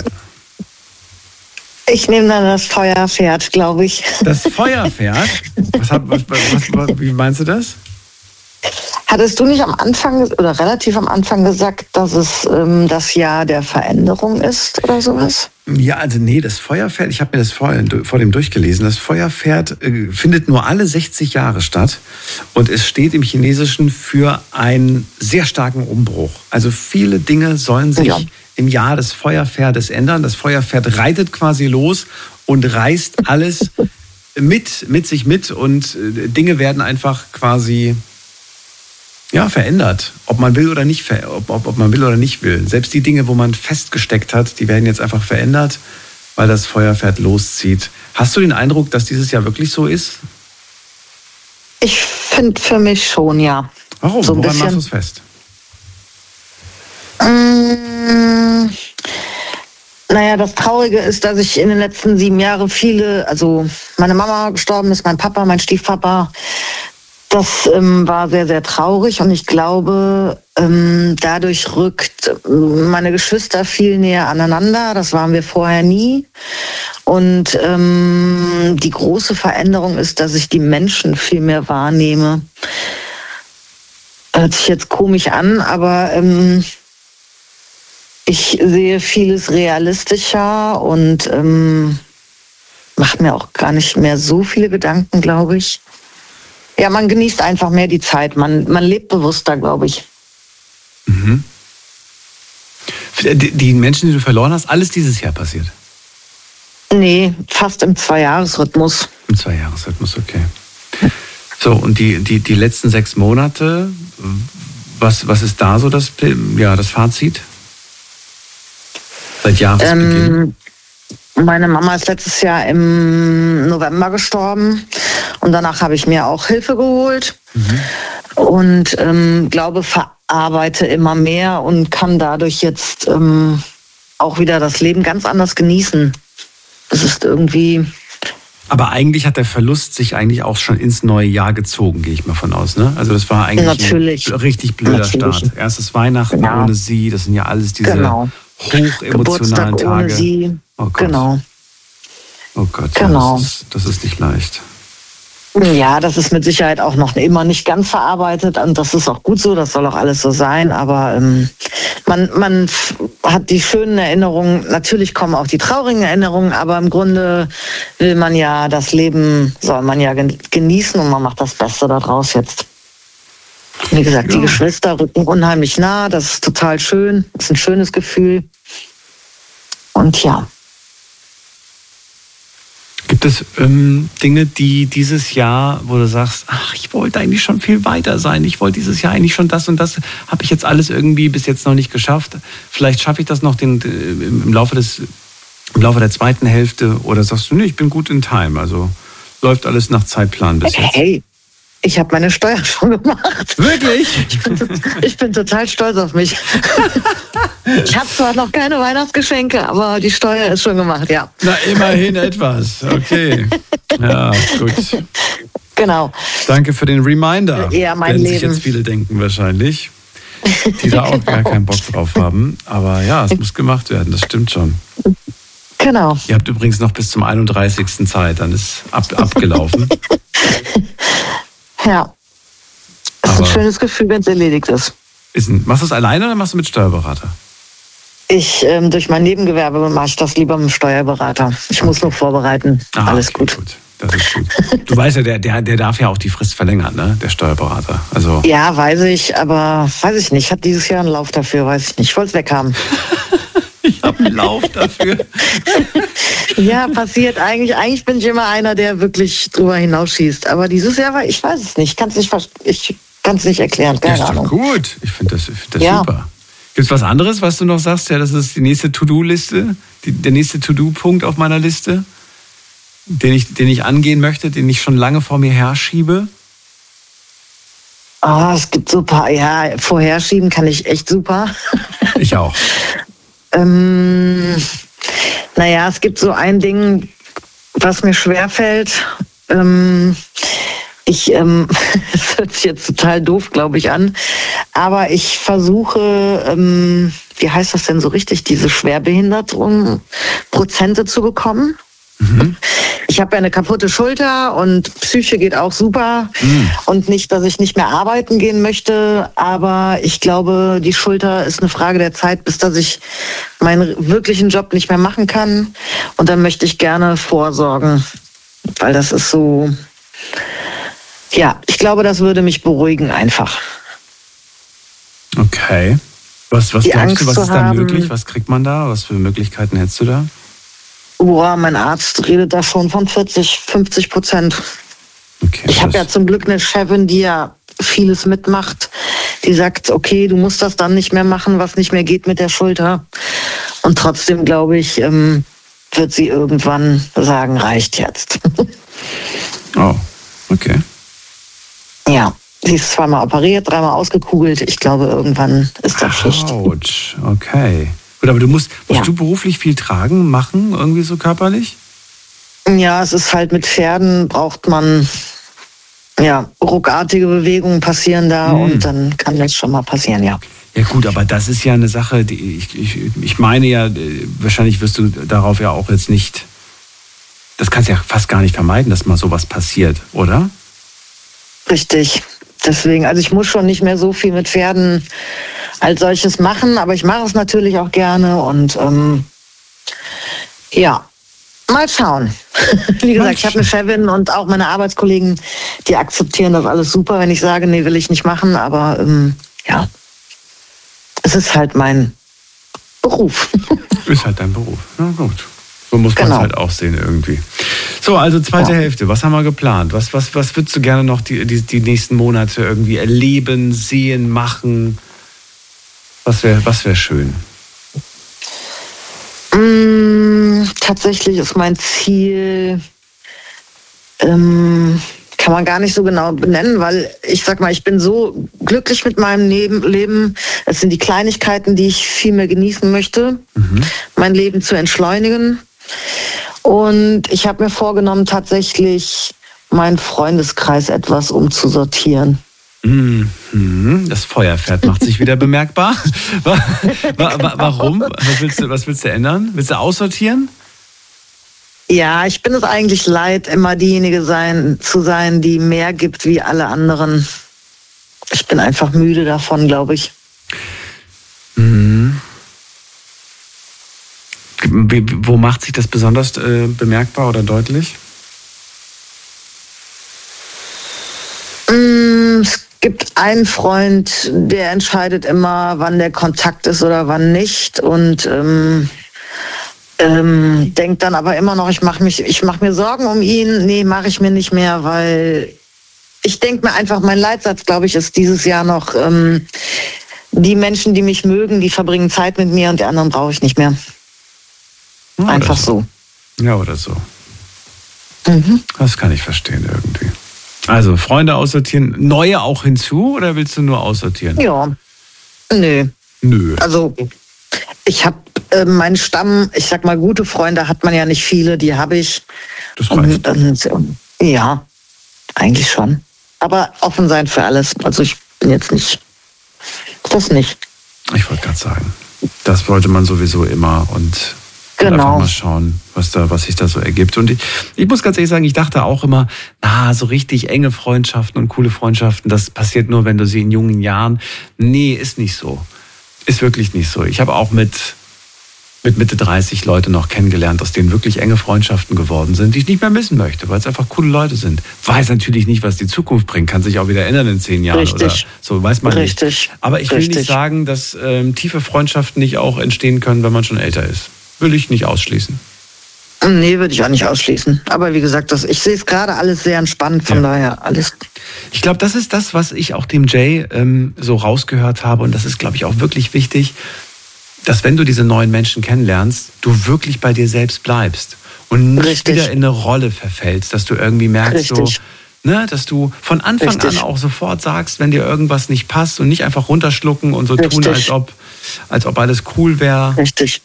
Ich nehme dann das Feuerpferd, glaube ich. Das Feuerpferd? Wie meinst du das? Hattest du nicht am Anfang oder relativ am Anfang gesagt, dass es das Jahr der Veränderung ist oder sowas? Ja, also nee, das Feuerpferd, ich habe mir das vor dem durchgelesen, das Feuerpferd findet nur alle 60 Jahre statt und es steht im Chinesischen für einen sehr starken Umbruch. Also viele Dinge sollen sich im Jahr des Feuerpferdes ändern. Das Feuerpferd reitet quasi los und reißt alles mit sich mit und Dinge werden einfach quasi verändert, ob man will oder nicht, ob man will oder nicht will. Selbst die Dinge, wo man festgesteckt hat, die werden jetzt einfach verändert, weil das Feuerpferd loszieht. Hast du den Eindruck, dass dieses Jahr wirklich so ist? Ich finde für mich schon, ja. Warum? So woran machst du es fest? Naja, das Traurige ist, dass ich in den letzten 7 Jahren also meine Mama gestorben ist, mein Papa, mein Stiefpapa. Das war sehr, sehr traurig und ich glaube, dadurch rückt meine Geschwister viel näher aneinander. Das waren wir vorher nie. Und die große Veränderung ist, dass ich die Menschen viel mehr wahrnehme. Hört sich jetzt komisch an, aber ich sehe vieles realistischer und mache mir auch gar nicht mehr so viele Gedanken, glaube ich. Ja, man genießt einfach mehr die Zeit. Man lebt bewusster, glaube ich. Mhm. Die Menschen, die du verloren hast, alles dieses Jahr passiert? Nee, fast im 2-Jahres-Rhythmus. Im 2-Jahres-Rhythmus, okay. So, und die letzten 6 Monate, was ist da so das Fazit? Seit Jahresbeginn? Meine Mama ist letztes Jahr im November gestorben und danach habe ich mir auch Hilfe geholt und glaube, verarbeite immer mehr und kann dadurch jetzt auch wieder das Leben ganz anders genießen. Es ist irgendwie... Aber eigentlich hat der Verlust sich eigentlich auch schon ins neue Jahr gezogen, gehe ich mal von aus, ne? Also das war eigentlich ein richtig blöder Start. Erstes Weihnachten ohne sie, das sind ja alles diese hochemotionalen Geburtstag Tage. Ohne sie. Oh Gott. Genau. Oh Gott, genau. Das ist nicht leicht. Ja, das ist mit Sicherheit auch noch immer nicht ganz verarbeitet und das ist auch gut so, das soll auch alles so sein, aber man hat die schönen Erinnerungen, natürlich kommen auch die traurigen Erinnerungen, aber im Grunde will man ja, das Leben soll man ja genießen und man macht das Beste daraus jetzt. Wie gesagt, die Geschwister rücken unheimlich nah, das ist total schön, das ist ein schönes Gefühl und ja. Gibt es Dinge, die dieses Jahr, wo du sagst, ach, ich wollte eigentlich schon viel weiter sein, ich wollte dieses Jahr eigentlich schon das und das, habe ich jetzt alles irgendwie bis jetzt noch nicht geschafft. Vielleicht schaffe ich das noch im Laufe der zweiten Hälfte oder sagst du, nee, ich bin gut in Time, also läuft alles nach Zeitplan bis jetzt. Hey, ich habe meine Steuer schon gemacht. Wirklich? Ich bin total stolz auf mich. Ich habe zwar noch keine Weihnachtsgeschenke, aber die Steuer ist schon gemacht, ja. Na, immerhin etwas. Okay. Ja, gut. Genau. Danke für den Reminder. Ja, mein Werden Leben. sich jetzt viele denken wahrscheinlich, die da auch gar keinen Bock drauf haben. Aber ja, es muss gemacht werden, das stimmt schon. Genau. Ihr habt übrigens noch bis zum 31. Zeit, dann ist abgelaufen. Ja. Das ist ein schönes Gefühl, wenn es erledigt ist. Machst du es alleine oder machst du mit Steuerberater? Durch mein Nebengewerbe mache ich das lieber mit dem Steuerberater. Ich muss noch vorbereiten. Alles gut. Das ist gut. Du weißt ja, der darf ja auch die Frist verlängern, ne? Der Steuerberater. Also. Ja, weiß ich, aber weiß ich nicht. Ich habe dieses Jahr einen Lauf dafür, weiß ich nicht. Ich wollte es weghaben. Ich habe einen Lauf dafür. Ja, passiert eigentlich. Eigentlich bin ich immer einer, der wirklich drüber hinausschießt. Aber dieses Jahr war, ich weiß es nicht. Ich kann es nicht erklären. Keine Ahnung. Das ist doch gut. Ich finde das super. Gibt es was anderes, was du noch sagst? Ja, das ist die nächste To-Do-Liste, der nächste To-Do-Punkt auf meiner Liste, den ich angehen möchte, den ich schon lange vor mir herschiebe? Es gibt so ein paar, vorherschieben kann ich echt super. Ich auch. Es gibt so ein Ding, was mir schwerfällt. Es hört sich jetzt total doof, glaube ich, an. Aber ich versuche, wie heißt das denn so richtig, diese Schwerbehinderung Prozente zu bekommen. Mhm. Ich habe ja eine kaputte Schulter und Psyche geht auch super. Mhm. Und nicht, dass ich nicht mehr arbeiten gehen möchte, aber ich glaube, die Schulter ist eine Frage der Zeit, bis dass ich meinen wirklichen Job nicht mehr machen kann. Und dann möchte ich gerne vorsorgen, weil das ist so... Ja, ich glaube, das würde mich beruhigen einfach. Okay. Was glaubst du, was ist da möglich? Was kriegt man da? Was für Möglichkeiten hättest du da? Mein Arzt redet da schon von 40-50%. Okay, ich habe ja zum Glück eine Chefin, die ja vieles mitmacht. Die sagt, okay, du musst das dann nicht mehr machen, was nicht mehr geht mit der Schulter. Und trotzdem, glaube ich, wird sie irgendwann sagen, reicht jetzt. Oh, okay. Ja, sie ist 2-mal operiert, 3-mal ausgekugelt. Ich glaube, irgendwann ist das Schicht. Autsch, okay. Gut, aber musst du beruflich viel machen, irgendwie so körperlich? Ja, es ist halt mit Pferden braucht man, ruckartige Bewegungen passieren da und dann kann das schon mal passieren, ja. Ja gut, aber das ist ja eine Sache, die ich meine ja, wahrscheinlich wirst du darauf ja auch jetzt nicht, das kannst du ja fast gar nicht vermeiden, dass mal sowas passiert, oder? Richtig. Deswegen, also ich muss schon nicht mehr so viel mit Pferden als solches machen, aber ich mache es natürlich auch gerne und mal schauen. Wie gesagt, ich habe eine Chefin und auch meine Arbeitskollegen, die akzeptieren das alles super, wenn ich sage, nee, will ich nicht machen, aber es ist halt mein Beruf. Ist halt dein Beruf. Na gut. So muss man es halt auch sehen irgendwie. So, also zweite Hälfte. Was haben wir geplant? Was würdest du gerne noch die nächsten Monate irgendwie erleben, sehen, machen? Was wär schön? Tatsächlich ist mein Ziel, kann man gar nicht so genau benennen, weil ich sag mal, ich bin so glücklich mit meinem Leben. Es sind die Kleinigkeiten, die ich viel mehr genießen möchte, mein Leben zu entschleunigen. Und ich habe mir vorgenommen, tatsächlich meinen Freundeskreis etwas umzusortieren. Das Feuerpferd macht sich wieder bemerkbar. Warum? Was willst du ändern? Willst du aussortieren? Ja, ich bin es eigentlich leid, immer diejenige zu sein, die mehr gibt wie alle anderen. Ich bin einfach müde davon, glaube ich. Wo macht sich das besonders bemerkbar oder deutlich? Es gibt einen Freund, der entscheidet immer, wann der Kontakt ist oder wann nicht und denkt dann aber immer noch, ich mach mir Sorgen um ihn. Nee, mache ich mir nicht mehr, weil ich denke mir einfach, mein Leitsatz, glaube ich, ist dieses Jahr noch, die Menschen, die mich mögen, die verbringen Zeit mit mir und die anderen brauche ich nicht mehr. Einfach so. Ja, oder so. Das kann ich verstehen irgendwie. Also, Freunde aussortieren, neue auch hinzu oder willst du nur aussortieren? Ja. Nö. Also, ich habe meinen Stamm, ich sag mal, gute Freunde hat man ja nicht viele, die habe ich. Das reicht. Ja, eigentlich schon. Aber offen sein für alles. Also, ich bin jetzt nicht. Das nicht. Ich wollte gerade sagen, das wollte man sowieso immer und Und einfach mal schauen, was sich da so ergibt. Und ich muss ganz ehrlich sagen, ich dachte auch immer, so richtig enge Freundschaften und coole Freundschaften, das passiert nur, wenn du sie in jungen Jahren. Nee, ist nicht so. Ist wirklich nicht so. Ich habe auch mit Mitte 30 Leute noch kennengelernt, aus denen wirklich enge Freundschaften geworden sind, die ich nicht mehr missen möchte, weil es einfach coole Leute sind. Weiß natürlich nicht, was die Zukunft bringt, kann sich auch wieder ändern in 10 Jahren oder so, weiß man nicht. Aber ich will nicht sagen, dass tiefe Freundschaften nicht auch entstehen können, wenn man schon älter ist. Will ich nicht ausschließen. Nee, würde ich auch nicht ausschließen. Aber wie gesagt, ich sehe es gerade alles sehr entspannt, von daher alles. Ich glaube, das ist das, was ich auch dem Jay so rausgehört habe, und das ist, glaube ich, auch wirklich wichtig, dass wenn du diese neuen Menschen kennenlernst, du wirklich bei dir selbst bleibst und nicht wieder in eine Rolle verfällst, dass du irgendwie merkst, dass du von Anfang an auch sofort sagst, wenn dir irgendwas nicht passt, und nicht einfach runterschlucken und so tun, als ob alles cool wäre. Richtig.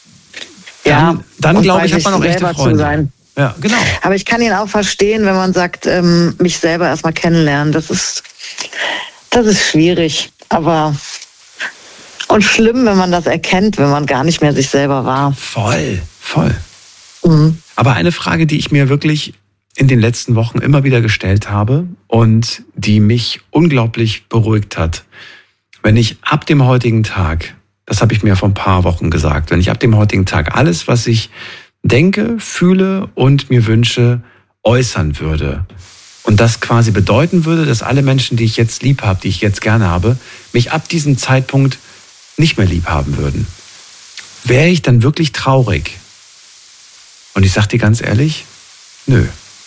Dann glaube ich, hat man auch echte Freunde. Ja, genau. Aber ich kann ihn auch verstehen, wenn man sagt, mich selber erstmal kennenlernen. Das ist schwierig, aber und schlimm, wenn man das erkennt, wenn man gar nicht mehr sich selber war. Voll. Aber eine Frage, die ich mir wirklich in den letzten Wochen immer wieder gestellt habe und die mich unglaublich beruhigt hat, wenn ich ab dem heutigen Tag, das habe ich mir vor ein paar Wochen gesagt, wenn ich ab dem heutigen Tag alles, was ich denke, fühle und mir wünsche, äußern würde, und das quasi bedeuten würde, dass alle Menschen, die ich jetzt lieb habe, die ich jetzt gerne habe, mich ab diesem Zeitpunkt nicht mehr lieb haben würden, wäre ich dann wirklich traurig? Und ich sag dir ganz ehrlich, nö.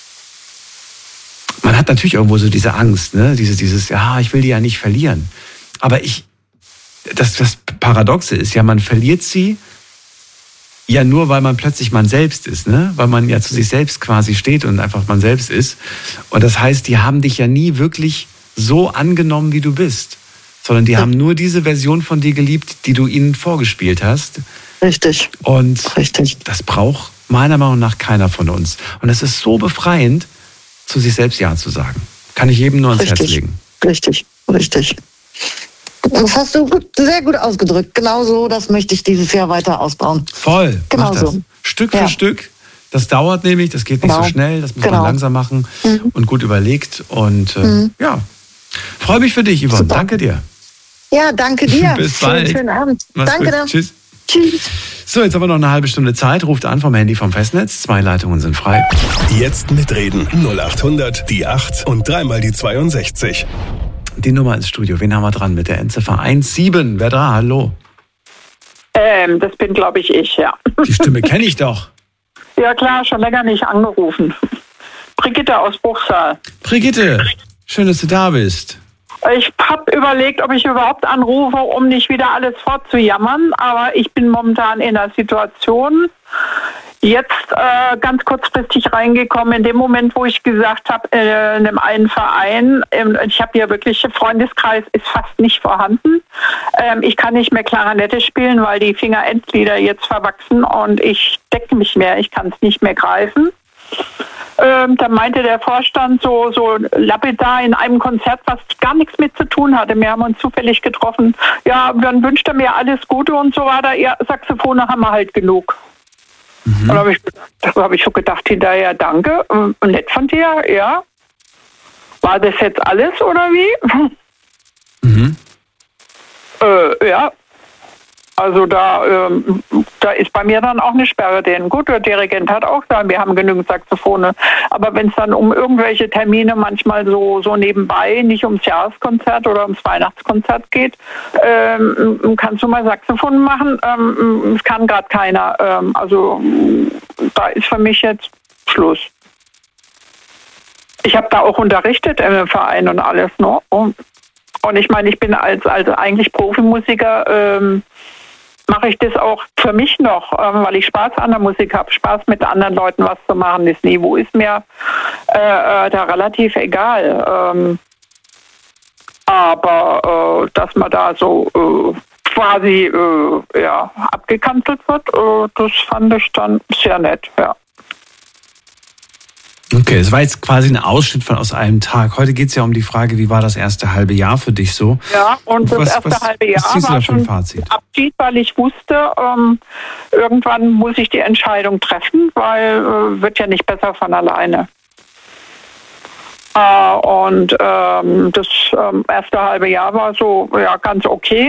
Man hat natürlich irgendwo so diese Angst, ne? Dieses, ich will die ja nicht verlieren. Aber das Paradoxe ist ja, man verliert sie ja nur, weil man plötzlich man selbst ist, ne? Weil man ja zu sich selbst quasi steht und einfach man selbst ist. Und das heißt, die haben dich ja nie wirklich so angenommen, wie du bist, sondern die haben nur diese Version von dir geliebt, die du ihnen vorgespielt hast. Richtig. Und das braucht meiner Meinung nach keiner von uns. Und es ist so befreiend, zu sich selbst Ja zu sagen. Kann ich jedem nur ans Herz legen. Richtig. Das hast du sehr gut ausgedrückt. Genau so, das möchte ich dieses Jahr weiter ausbauen. Voll, genau mach das. So. Stück für Stück. Das dauert nämlich, das geht nicht so schnell, das muss man langsam machen und gut überlegt. Und freue mich für dich, Yvonne. Super. Danke dir. Ja, danke dir. Bis bald. Schönen Abend. Danke dir. Tschüss. So, jetzt haben wir noch eine halbe Stunde Zeit. Ruft an vom Handy vom Festnetz. 2 Leitungen sind frei. Jetzt mitreden. 0800 die 8 und 3 die 62. Die Nummer ins Studio. Wen haben wir dran mit der Endziffer 17? Wer da? Hallo. Das bin, glaube ich, ja. Die Stimme kenne ich doch. Ja klar, schon länger nicht angerufen. Brigitte aus Bruchsal. Brigitte, schön, dass du da bist. Ich habe überlegt, ob ich überhaupt anrufe, um nicht wieder alles fortzujammern, aber ich bin momentan in der Situation, jetzt ganz kurzfristig reingekommen, in dem Moment, wo ich gesagt habe, in einem einen Verein, ich habe hier wirklich, Freundeskreis ist fast nicht vorhanden. Ich kann nicht mehr Klarinette spielen, weil die Fingerendglieder jetzt verwachsen und ich decke mich mehr, ich kann es nicht mehr greifen. Da meinte der Vorstand so lapidar in einem Konzert, was gar nichts mit zu tun hatte. Wir haben uns zufällig getroffen. Ja, dann wünscht er mir alles Gute und so weiter. Ja, Saxophone haben wir halt genug. Und da habe ich schon gedacht, hinterher, danke, nett von dir, ja. War das jetzt alles oder wie? Ja. Also da ist bei mir dann auch eine Sperre drin. Gut, der Dirigent hat auch gesagt, wir haben genügend Saxophone. Aber wenn es dann um irgendwelche Termine manchmal so nebenbei, nicht ums Jahreskonzert oder ums Weihnachtskonzert geht, kannst du mal Saxophon machen? Es kann gerade keiner. Also da ist für mich jetzt Schluss. Ich habe da auch unterrichtet im Verein und alles, ne? Und ich meine, ich bin als eigentlich Profimusiker, mache ich das auch für mich noch, weil ich Spaß an der Musik habe, Spaß mit anderen Leuten was zu machen. Das Niveau ist mir da relativ egal. Aber dass man da so quasi abgekanzelt wird, das fand ich dann sehr nett, ja. Okay, es war jetzt quasi ein Ausschnitt aus einem Tag. Heute geht es ja um die Frage, wie war das erste halbe Jahr für dich so? Ja, und das erste halbe Jahr war schon ein Fazit? Abschied, weil ich wusste, irgendwann muss ich die Entscheidung treffen, weil wird ja nicht besser von alleine. Und das erste halbe Jahr war so ganz okay,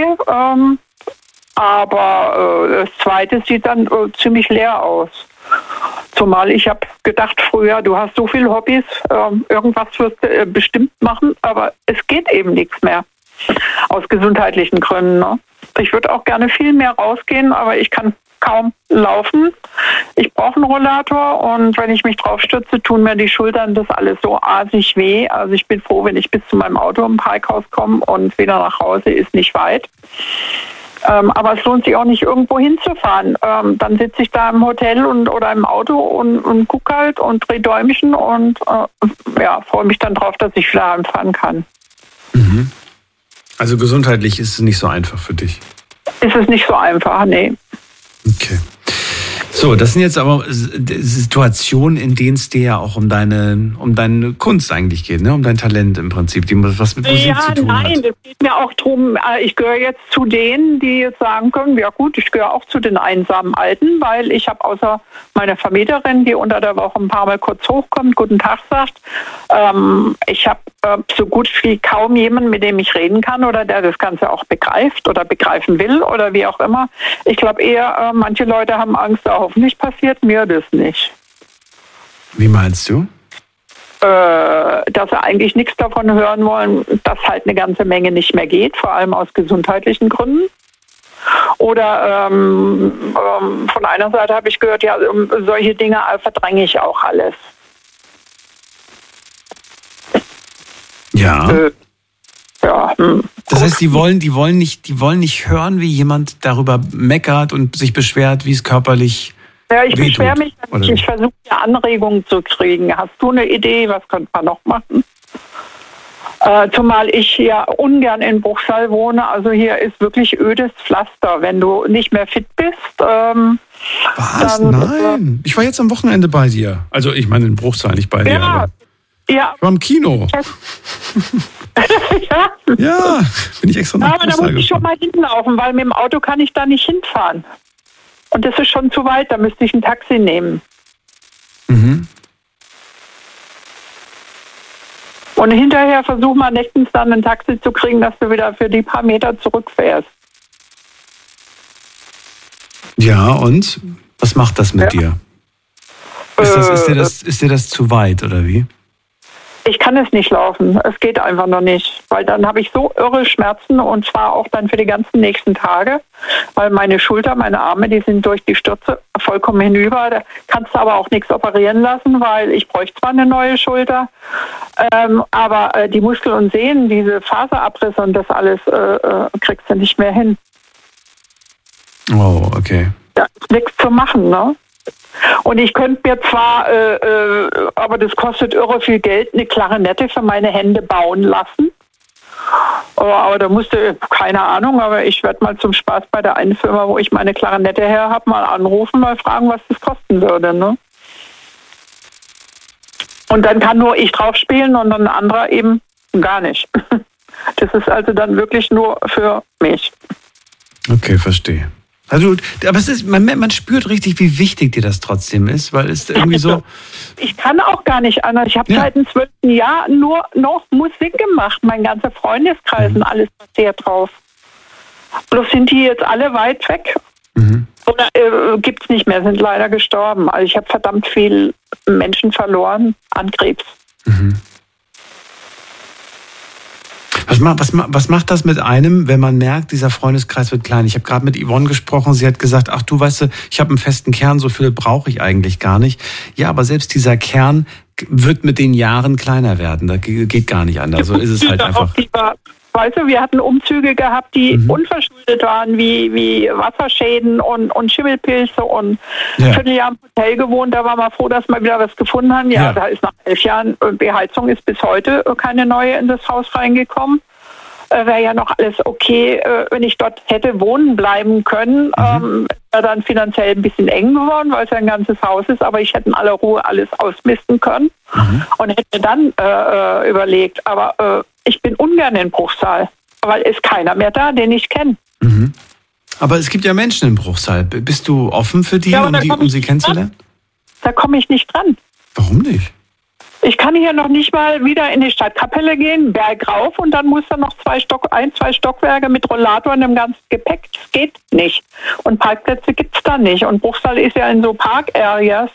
aber das zweite sieht dann ziemlich leer aus. Zumal ich habe gedacht früher, du hast so viele Hobbys, irgendwas wirst du bestimmt machen, aber es geht eben nichts mehr aus gesundheitlichen Gründen. Ne? Ich würde auch gerne viel mehr rausgehen, aber ich kann kaum laufen. Ich brauche einen Rollator und wenn ich mich drauf stürze, tun mir die Schultern das alles so asig weh. Also ich bin froh, wenn ich bis zu meinem Auto im Parkhaus komme und wieder nach Hause ist nicht weit. Aber es lohnt sich auch nicht, irgendwo hinzufahren. Dann sitze ich da im Hotel oder im Auto und gucke halt und drehe Däumchen und freue mich dann drauf, dass ich wieder heimfahren kann. Mhm. Also gesundheitlich ist es nicht so einfach für dich? Ist es nicht so einfach, nee. Okay. So, das sind jetzt aber Situationen, in denen es dir ja auch um deine Kunst eigentlich geht, ne? Um dein Talent im Prinzip, die was mit Musik zu tun hat. Ja, nein, es geht mir auch darum, ich gehöre jetzt zu denen, die jetzt sagen können, ja gut, ich gehöre auch zu den einsamen Alten, weil ich habe außer meiner Vermieterin, die unter der Woche ein paar Mal kurz hochkommt, guten Tag sagt, ich habe so gut wie kaum jemanden, mit dem ich reden kann oder der das Ganze auch begreift oder begreifen will oder wie auch immer. Ich glaube eher, manche Leute haben Angst, hoffentlich passiert mir das nicht. Wie meinst du? Dass sie eigentlich nichts davon hören wollen, dass halt eine ganze Menge nicht mehr geht, vor allem aus gesundheitlichen Gründen. Oder von einer Seite habe ich gehört, ja, solche Dinge verdränge ich auch alles. Ja. Das heißt, die wollen nicht hören, wie jemand darüber meckert und sich beschwert, wie es körperlich Ja, ich beschwere mich, ich versuche ja Anregungen zu kriegen. Hast du eine Idee, was könnte man noch machen? Zumal ich ja ungern in Bruchsal wohne, also hier ist wirklich ödes Pflaster. Wenn du nicht mehr fit bist, was? Dann, nein. Ich war jetzt am Wochenende bei dir. Also ich meine in Bruchsal, nicht bei dir. Aber ja. Ich war im Kino. Ja, bin ich extra nach Aber da muss ich schon mal hinlaufen, weil mit dem Auto kann ich da nicht hinfahren. Und das ist schon zu weit, da müsste ich ein Taxi nehmen. Mhm. Und hinterher versuch mal nächtens dann ein Taxi zu kriegen, dass du wieder für die paar Meter zurückfährst. Ja, und? Was macht das mit dir? Ist dir das zu weit, oder wie? Ich kann es nicht laufen. Es geht einfach noch nicht. Weil dann habe ich so irre Schmerzen und zwar auch dann für die ganzen nächsten Tage. Weil meine Schulter, meine Arme, die sind durch die Stürze vollkommen hinüber. Da kannst du aber auch nichts operieren lassen, weil ich bräuchte zwar eine neue Schulter, aber die Muskeln und Sehnen, diese Faserabrisse und das alles kriegst du nicht mehr hin. Oh, okay. Da ist nichts zu machen, ne? Und ich könnte mir zwar, aber das kostet irre viel Geld, eine Klarinette für meine Hände bauen lassen. Aber da musste, keine Ahnung, aber ich werde mal zum Spaß bei der einen Firma, wo ich meine Klarinette her habe, mal anrufen, mal fragen, was das kosten würde. Ne? Und dann kann nur ich drauf spielen und dann ein anderer eben gar nicht. Das ist also dann wirklich nur für mich. Okay, verstehe. Also, aber es ist, man spürt richtig, wie wichtig dir das trotzdem ist, weil es irgendwie so... Ich kann auch gar nicht anders. Ich habe seit dem 12. Jahr nur noch Musik gemacht. Mein ganzer Freundeskreis und alles basiert drauf. Bloß sind die jetzt alle weit weg. Mhm. Oder gibt es nicht mehr, sind leider gestorben. Also ich habe verdammt viel Menschen verloren an Krebs. Mhm. Was macht das mit einem, wenn man merkt, dieser Freundeskreis wird klein? Ich habe gerade mit Yvonne gesprochen, sie hat gesagt, ach du weißt du, ich habe einen festen Kern, so viele brauche ich eigentlich gar nicht. Ja, aber selbst dieser Kern wird mit den Jahren kleiner werden, das geht gar nicht anders, so ist es halt einfach. Weißt du, wir hatten Umzüge gehabt, die unverschuldet waren, wie Wasserschäden und Schimmelpilze und ein Vierteljahr im Hotel gewohnt. Da waren wir froh, dass wir wieder was gefunden haben. Ja, da ist nach 11 Jahren, Beheizung ist bis heute keine neue in das Haus reingekommen. wäre ja noch alles okay, wenn ich dort hätte wohnen bleiben können. Wäre dann finanziell ein bisschen eng geworden, weil es ja ein ganzes Haus ist, aber ich hätte in aller Ruhe alles ausmisten können und hätte dann überlegt, aber ich bin ungern in Bruchsal, weil ist keiner mehr da, den ich kenne. Aber es gibt ja Menschen in Bruchsal. Bist du offen für die, um sie kennenzulernen? Da komme ich nicht dran. Warum nicht? Ich kann hier noch nicht mal wieder in die Stadtkapelle gehen, Berg rauf und dann muss da noch 2 Stockwerke mit Rollator und dem ganzen Gepäck. Das geht nicht. Und Parkplätze gibt es da nicht. Und Bruchsal ist ja in so Park-Areas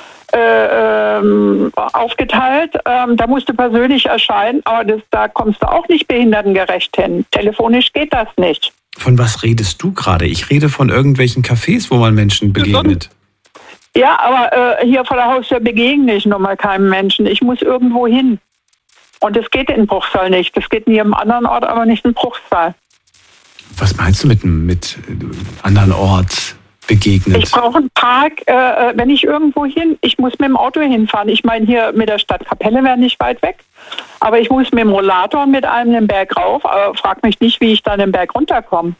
aufgeteilt. Da musst du persönlich erscheinen, aber da kommst du auch nicht behindertengerecht hin. Telefonisch geht das nicht. Von was redest du gerade? Ich rede von irgendwelchen Cafés, wo man Menschen begegnet. Ja, aber hier vor der Haustür begegne ich nun mal keinem Menschen. Ich muss irgendwo hin. Und das geht in Bruchsal nicht. Das geht in jedem anderen Ort, aber nicht in Bruchsal. Was meinst du mit anderen Ort begegnet? Ich brauche einen Park, wenn ich irgendwo hin. Ich muss mit dem Auto hinfahren. Ich meine, hier mit der Stadtkapelle wäre nicht weit weg. Aber ich muss mit dem Rollator mit einem den Berg rauf. Aber frag mich nicht, wie ich dann den Berg runterkomme.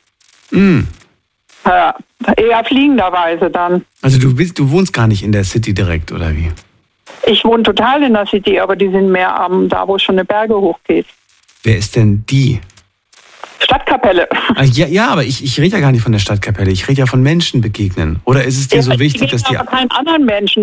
Ja, eher fliegenderweise dann. Also du wohnst gar nicht in der City direkt, oder wie? Ich wohne total in der City, aber die sind mehr da, wo es schon eine Berge hochgeht. Wer ist denn die? Stadtkapelle. Ja, aber ich rede ja gar nicht von der Stadtkapelle. Ich rede ja von Menschen begegnen. Oder ist es dir so wichtig, dass die... aber keinen anderen Menschen.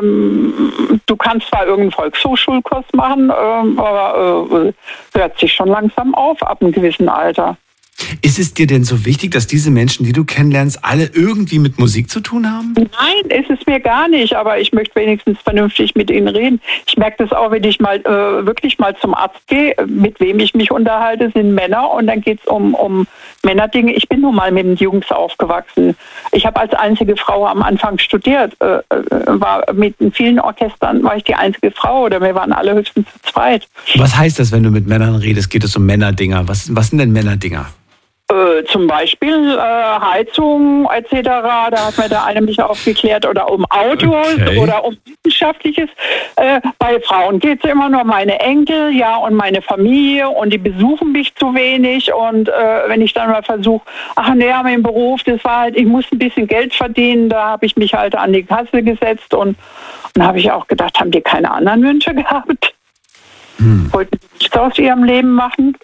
Du kannst zwar irgendeinen Volkshochschulkurs machen, aber hört sich schon langsam auf ab einem gewissen Alter. Ist es dir denn so wichtig, dass diese Menschen, die du kennenlernst, alle irgendwie mit Musik zu tun haben? Nein, ist es mir gar nicht, aber ich möchte wenigstens vernünftig mit ihnen reden. Ich merke das auch, wenn ich mal wirklich mal zum Arzt gehe, mit wem ich mich unterhalte, sind Männer und dann geht es um Männerdinge. Ich bin nun mal mit den Jungs aufgewachsen. Ich habe als einzige Frau am Anfang studiert, war mit vielen Orchestern, war ich die einzige Frau oder wir waren alle höchstens zu zweit. Was heißt das, wenn du mit Männern redest? Geht es um Männerdinger? Was sind denn Männerdinger? Zum Beispiel Heizung etc., da hat mir der eine mich aufgeklärt, oder um Autos oder um Wissenschaftliches. Bei Frauen geht es immer nur um meine Enkel, ja, und meine Familie und die besuchen mich zu wenig und wenn ich dann mal versuche, mein Beruf, das war halt, ich muss ein bisschen Geld verdienen, da habe ich mich halt an die Kasse gesetzt und dann habe ich auch gedacht, haben die keine anderen Wünsche gehabt? Wollten die nichts aus ihrem Leben machen?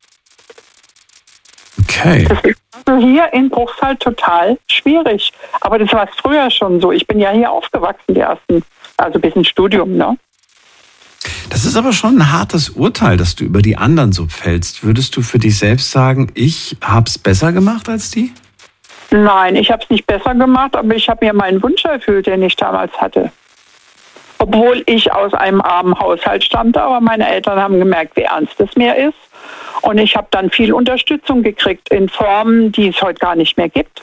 Okay. Das ist also hier in Bruchsal total schwierig. Aber das war es früher schon so. Ich bin ja hier aufgewachsen, also bis ins Studium, ne? Das ist aber schon ein hartes Urteil, dass du über die anderen so fällst. Würdest du für dich selbst sagen, ich hab's besser gemacht als die? Nein, ich habe es nicht besser gemacht, aber ich habe mir meinen Wunsch erfüllt, den ich damals hatte. Obwohl ich aus einem armen Haushalt stammte, aber meine Eltern haben gemerkt, wie ernst es mir ist. Und ich habe dann viel Unterstützung gekriegt in Formen, die es heute gar nicht mehr gibt.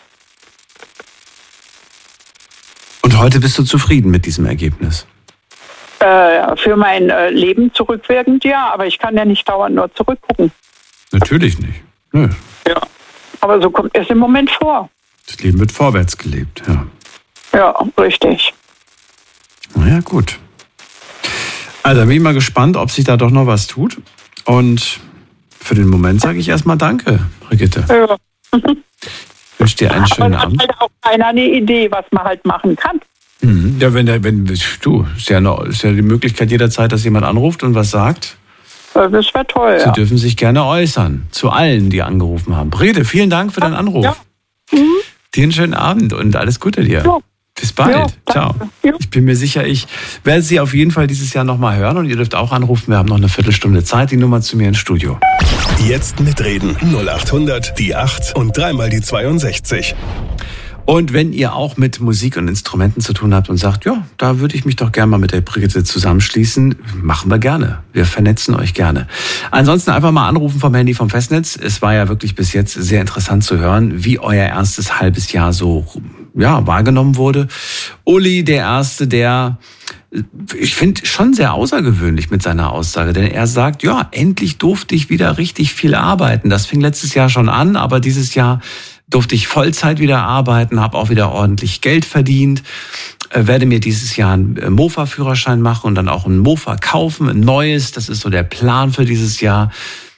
Und heute bist du zufrieden mit diesem Ergebnis? Für mein Leben zurückwirkend, ja. Aber ich kann ja nicht dauernd nur zurückgucken. Natürlich nicht. Nö. Ja, aber so kommt es im Moment vor. Das Leben wird vorwärts gelebt, ja. Ja, richtig. Na ja, gut. Also bin ich mal gespannt, ob sich da doch noch was tut. Und für den Moment sage ich erstmal Danke, Brigitte. Ja. Ich wünsche dir einen schönen Abend. Hat halt auch keiner eine Idee, was man halt machen kann. Ja, ist ja die Möglichkeit jederzeit, dass jemand anruft und was sagt. Das wäre toll, Sie dürfen sich gerne äußern, zu allen, die angerufen haben. Brigitte, vielen Dank für deinen Anruf. Ja. Dir einen schönen Abend und alles Gute dir. Ja. Bis bald. Ja, ciao. Ja. Ich bin mir sicher, ich werde Sie auf jeden Fall dieses Jahr nochmal hören und ihr dürft auch anrufen. Wir haben noch eine Viertelstunde Zeit. Die Nummer zu mir ins Studio. Jetzt mitreden. 0800 die 8 und dreimal die 62. Und wenn ihr auch mit Musik und Instrumenten zu tun habt und sagt, ja, da würde ich mich doch gerne mal mit der Brigitte zusammenschließen, machen wir gerne. Wir vernetzen euch gerne. Ansonsten einfach mal anrufen vom Handy vom Festnetz. Es war ja wirklich bis jetzt sehr interessant zu hören, wie euer erstes halbes Jahr so wahrgenommen wurde. Uli, der Erste, der, ich finde, schon sehr außergewöhnlich mit seiner Aussage, denn er sagt, ja, endlich durfte ich wieder richtig viel arbeiten. Das fing letztes Jahr schon an, aber dieses Jahr durfte ich Vollzeit wieder arbeiten, habe auch wieder ordentlich Geld verdient, werde mir dieses Jahr einen Mofa-Führerschein machen und dann auch ein Mofa kaufen, ein neues. Das ist so der Plan für dieses Jahr.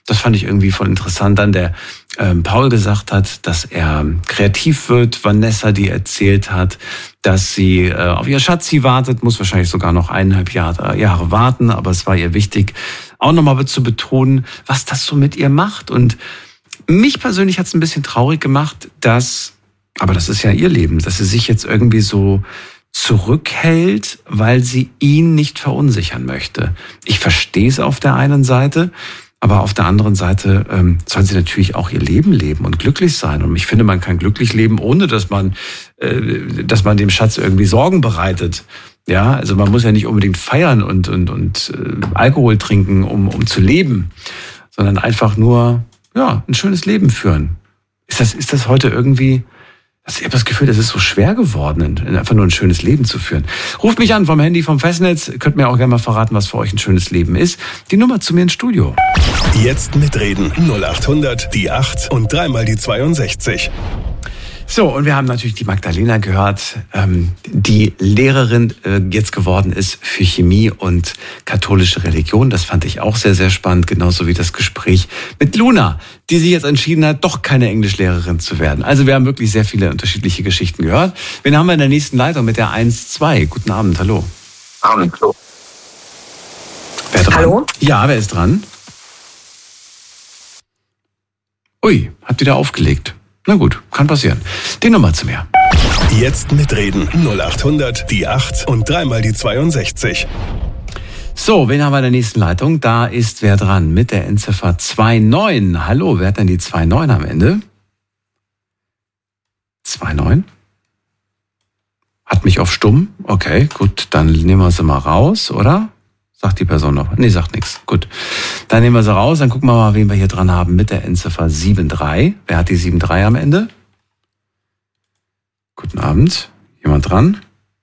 Das fand ich irgendwie voll interessant. Dann der Paul gesagt hat, dass er kreativ wird. Vanessa, die erzählt hat, dass sie auf ihr Schatzi wartet, muss wahrscheinlich sogar noch 1,5 Jahre warten, aber es war ihr wichtig, auch nochmal zu betonen, was das so mit ihr macht. Und mich persönlich hat es ein bisschen traurig gemacht, aber das ist ja ihr Leben, dass sie sich jetzt irgendwie so zurückhält, weil sie ihn nicht verunsichern möchte. Ich verstehe es auf der einen Seite, aber auf der anderen Seite soll sie natürlich auch ihr Leben leben und glücklich sein. Und ich finde, man kann glücklich leben, ohne dass man dem Schatz irgendwie Sorgen bereitet. Ja, also man muss ja nicht unbedingt feiern und Alkohol trinken, um zu leben, sondern einfach nur ein schönes Leben führen. Ist das heute irgendwie? Ich habe das Gefühl, das ist so schwer geworden, einfach nur ein schönes Leben zu führen. Ruft mich an vom Handy, vom Festnetz. Könnt mir auch gerne mal verraten, was für euch ein schönes Leben ist. Die Nummer zu mir ins Studio. Jetzt mitreden. 0800 die 8 und 3 mal die 62. So, und wir haben natürlich die Magdalena gehört, die Lehrerin jetzt geworden ist für Chemie und katholische Religion. Das fand ich auch sehr, sehr spannend, genauso wie das Gespräch mit Luna, die sich jetzt entschieden hat, doch keine Englischlehrerin zu werden. Also wir haben wirklich sehr viele unterschiedliche Geschichten gehört. Wen haben wir in der nächsten Leitung mit der 1-2? Guten Abend, hallo. Abend, hallo. Wer dran? Hallo? Ja, wer ist dran? Ui, hat wieder aufgelegt. Na gut, kann passieren. Die Nummer zu mir. Jetzt mitreden. 0800 die 8 und 3 mal die 62. So, wen haben wir in der nächsten Leitung? Da ist wer dran mit der Endziffer 29. Hallo, wer hat denn die 29 am Ende? 29? Hat mich auf stumm? Okay, gut, dann nehmen wir sie mal raus, oder? Sagt die Person noch? Nee, sagt nichts. Gut. Dann nehmen wir sie raus, dann gucken wir mal, wen wir hier dran haben mit der Endziffer 73. Wer hat die 73 am Ende? Guten Abend. Jemand dran?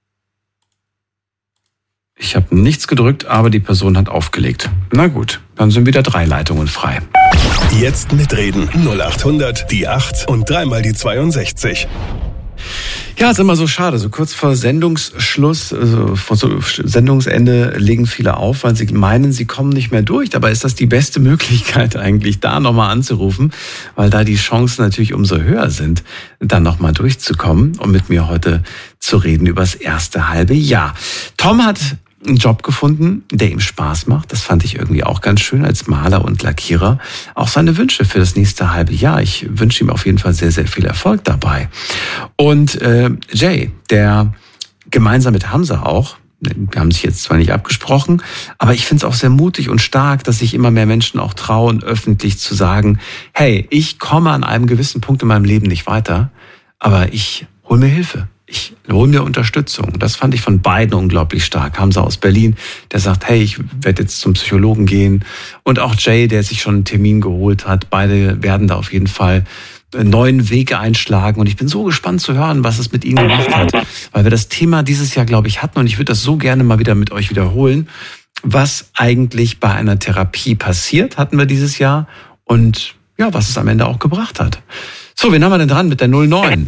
Ich habe nichts gedrückt, aber die Person hat aufgelegt. Na gut, dann sind wieder 3 Leitungen frei. Jetzt mitreden. 0800 die 8 und 3 mal die 62. Ja, ist immer so schade. So kurz vor Sendungsschluss, also vor so Sendungsende legen viele auf, weil sie meinen, sie kommen nicht mehr durch. Dabei ist das die beste Möglichkeit eigentlich, da nochmal anzurufen, weil da die Chancen natürlich umso höher sind, dann nochmal durchzukommen und mit mir heute zu reden über das erste halbe Jahr. Tom hat einen Job gefunden, der ihm Spaß macht. Das fand ich irgendwie auch ganz schön als Maler und Lackierer. Auch seine Wünsche für das nächste halbe Jahr. Ich wünsche ihm auf jeden Fall sehr, sehr viel Erfolg dabei. Und Jay, der gemeinsam mit Hamza auch, wir haben sich jetzt zwar nicht abgesprochen, aber ich finde es auch sehr mutig und stark, dass sich immer mehr Menschen auch trauen, öffentlich zu sagen, hey, ich komme an einem gewissen Punkt in meinem Leben nicht weiter, aber ich hole mir Hilfe. Ich hole mir Unterstützung. Das fand ich von beiden unglaublich stark. Hamza aus Berlin, der sagt, hey, ich werde jetzt zum Psychologen gehen. Und auch Jay, der sich schon einen Termin geholt hat. Beide werden da auf jeden Fall neuen Wege einschlagen. Und ich bin so gespannt zu hören, was es mit ihnen gemacht hat. Weil wir das Thema dieses Jahr, glaube ich, hatten. Und ich würde das so gerne mal wieder mit euch wiederholen. Was eigentlich bei einer Therapie passiert, hatten wir dieses Jahr. Und ja, was es am Ende auch gebracht hat. So, wen haben wir denn dran mit der 09?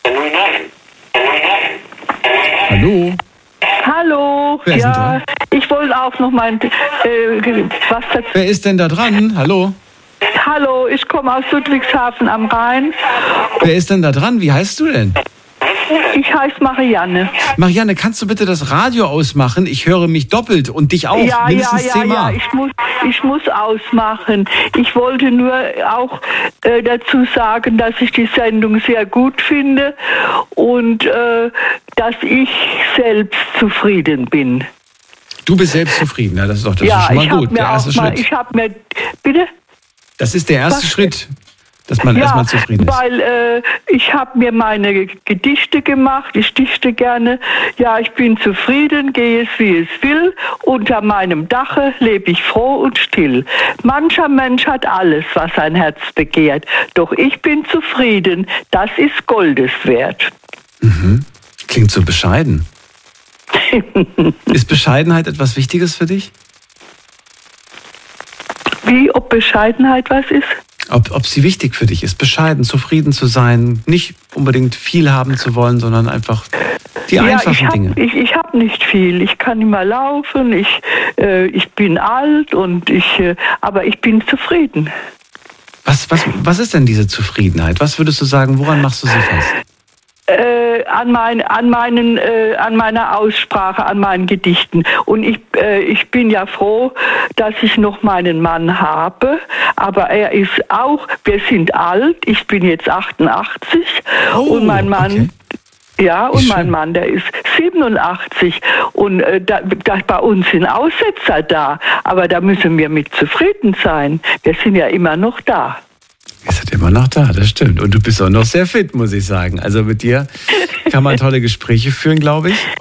Hallo. Hallo. Wer ist denn dran? Ich wollte auch noch mal was dazu. Wer ist denn da dran? Hallo. Hallo, ich komme aus Ludwigshafen am Rhein. Wer ist denn da dran? Wie heißt du denn? Ich heiße Marianne. Marianne, kannst du bitte das Radio ausmachen? Ich höre mich doppelt und dich auch. Ja, mindestens 10-mal. Ich muss ausmachen. Ich wollte nur auch dazu sagen, dass ich die Sendung sehr gut finde und dass ich selbst zufrieden bin. Du bist selbst zufrieden, ja, das ist schon mal gut. Der erste Schritt. Bitte? Das ist der erste Schritt, dass man erstmal zufrieden ist. Weil ich habe mir meine Gedichte gemacht, ich dichte gerne. Ja, ich bin zufrieden, gehe es wie es will. Unter meinem Dache lebe ich froh und still. Mancher Mensch hat alles, was sein Herz begehrt. Doch ich bin zufrieden, das ist Goldes wert. Mhm. Klingt so bescheiden. Ist Bescheidenheit etwas Wichtiges für dich? Wie, ob Bescheidenheit was ist? Ob sie wichtig für dich ist, bescheiden, zufrieden zu sein, nicht unbedingt viel haben zu wollen, sondern einfach die einfachen Dinge. Ich habe nicht viel. Ich kann nicht mehr laufen. Ich bin alt aber ich bin zufrieden. Was ist denn diese Zufriedenheit? Was würdest du sagen, woran machst du sie fest? An meiner Aussprache, an meinen Gedichten. Und ich bin ja froh, dass ich noch meinen Mann habe, aber er ist auch, wir sind alt, ich bin jetzt 88 und mein Mann... Okay. Ja, und mein Mann, der ist 87 und bei uns sind Aussetzer da, aber da müssen wir mit zufrieden sein. Wir sind ja immer noch da. Ihr seid immer noch da, das stimmt. Und du bist auch noch sehr fit, muss ich sagen. Also mit dir kann man tolle Gespräche führen, glaube ich.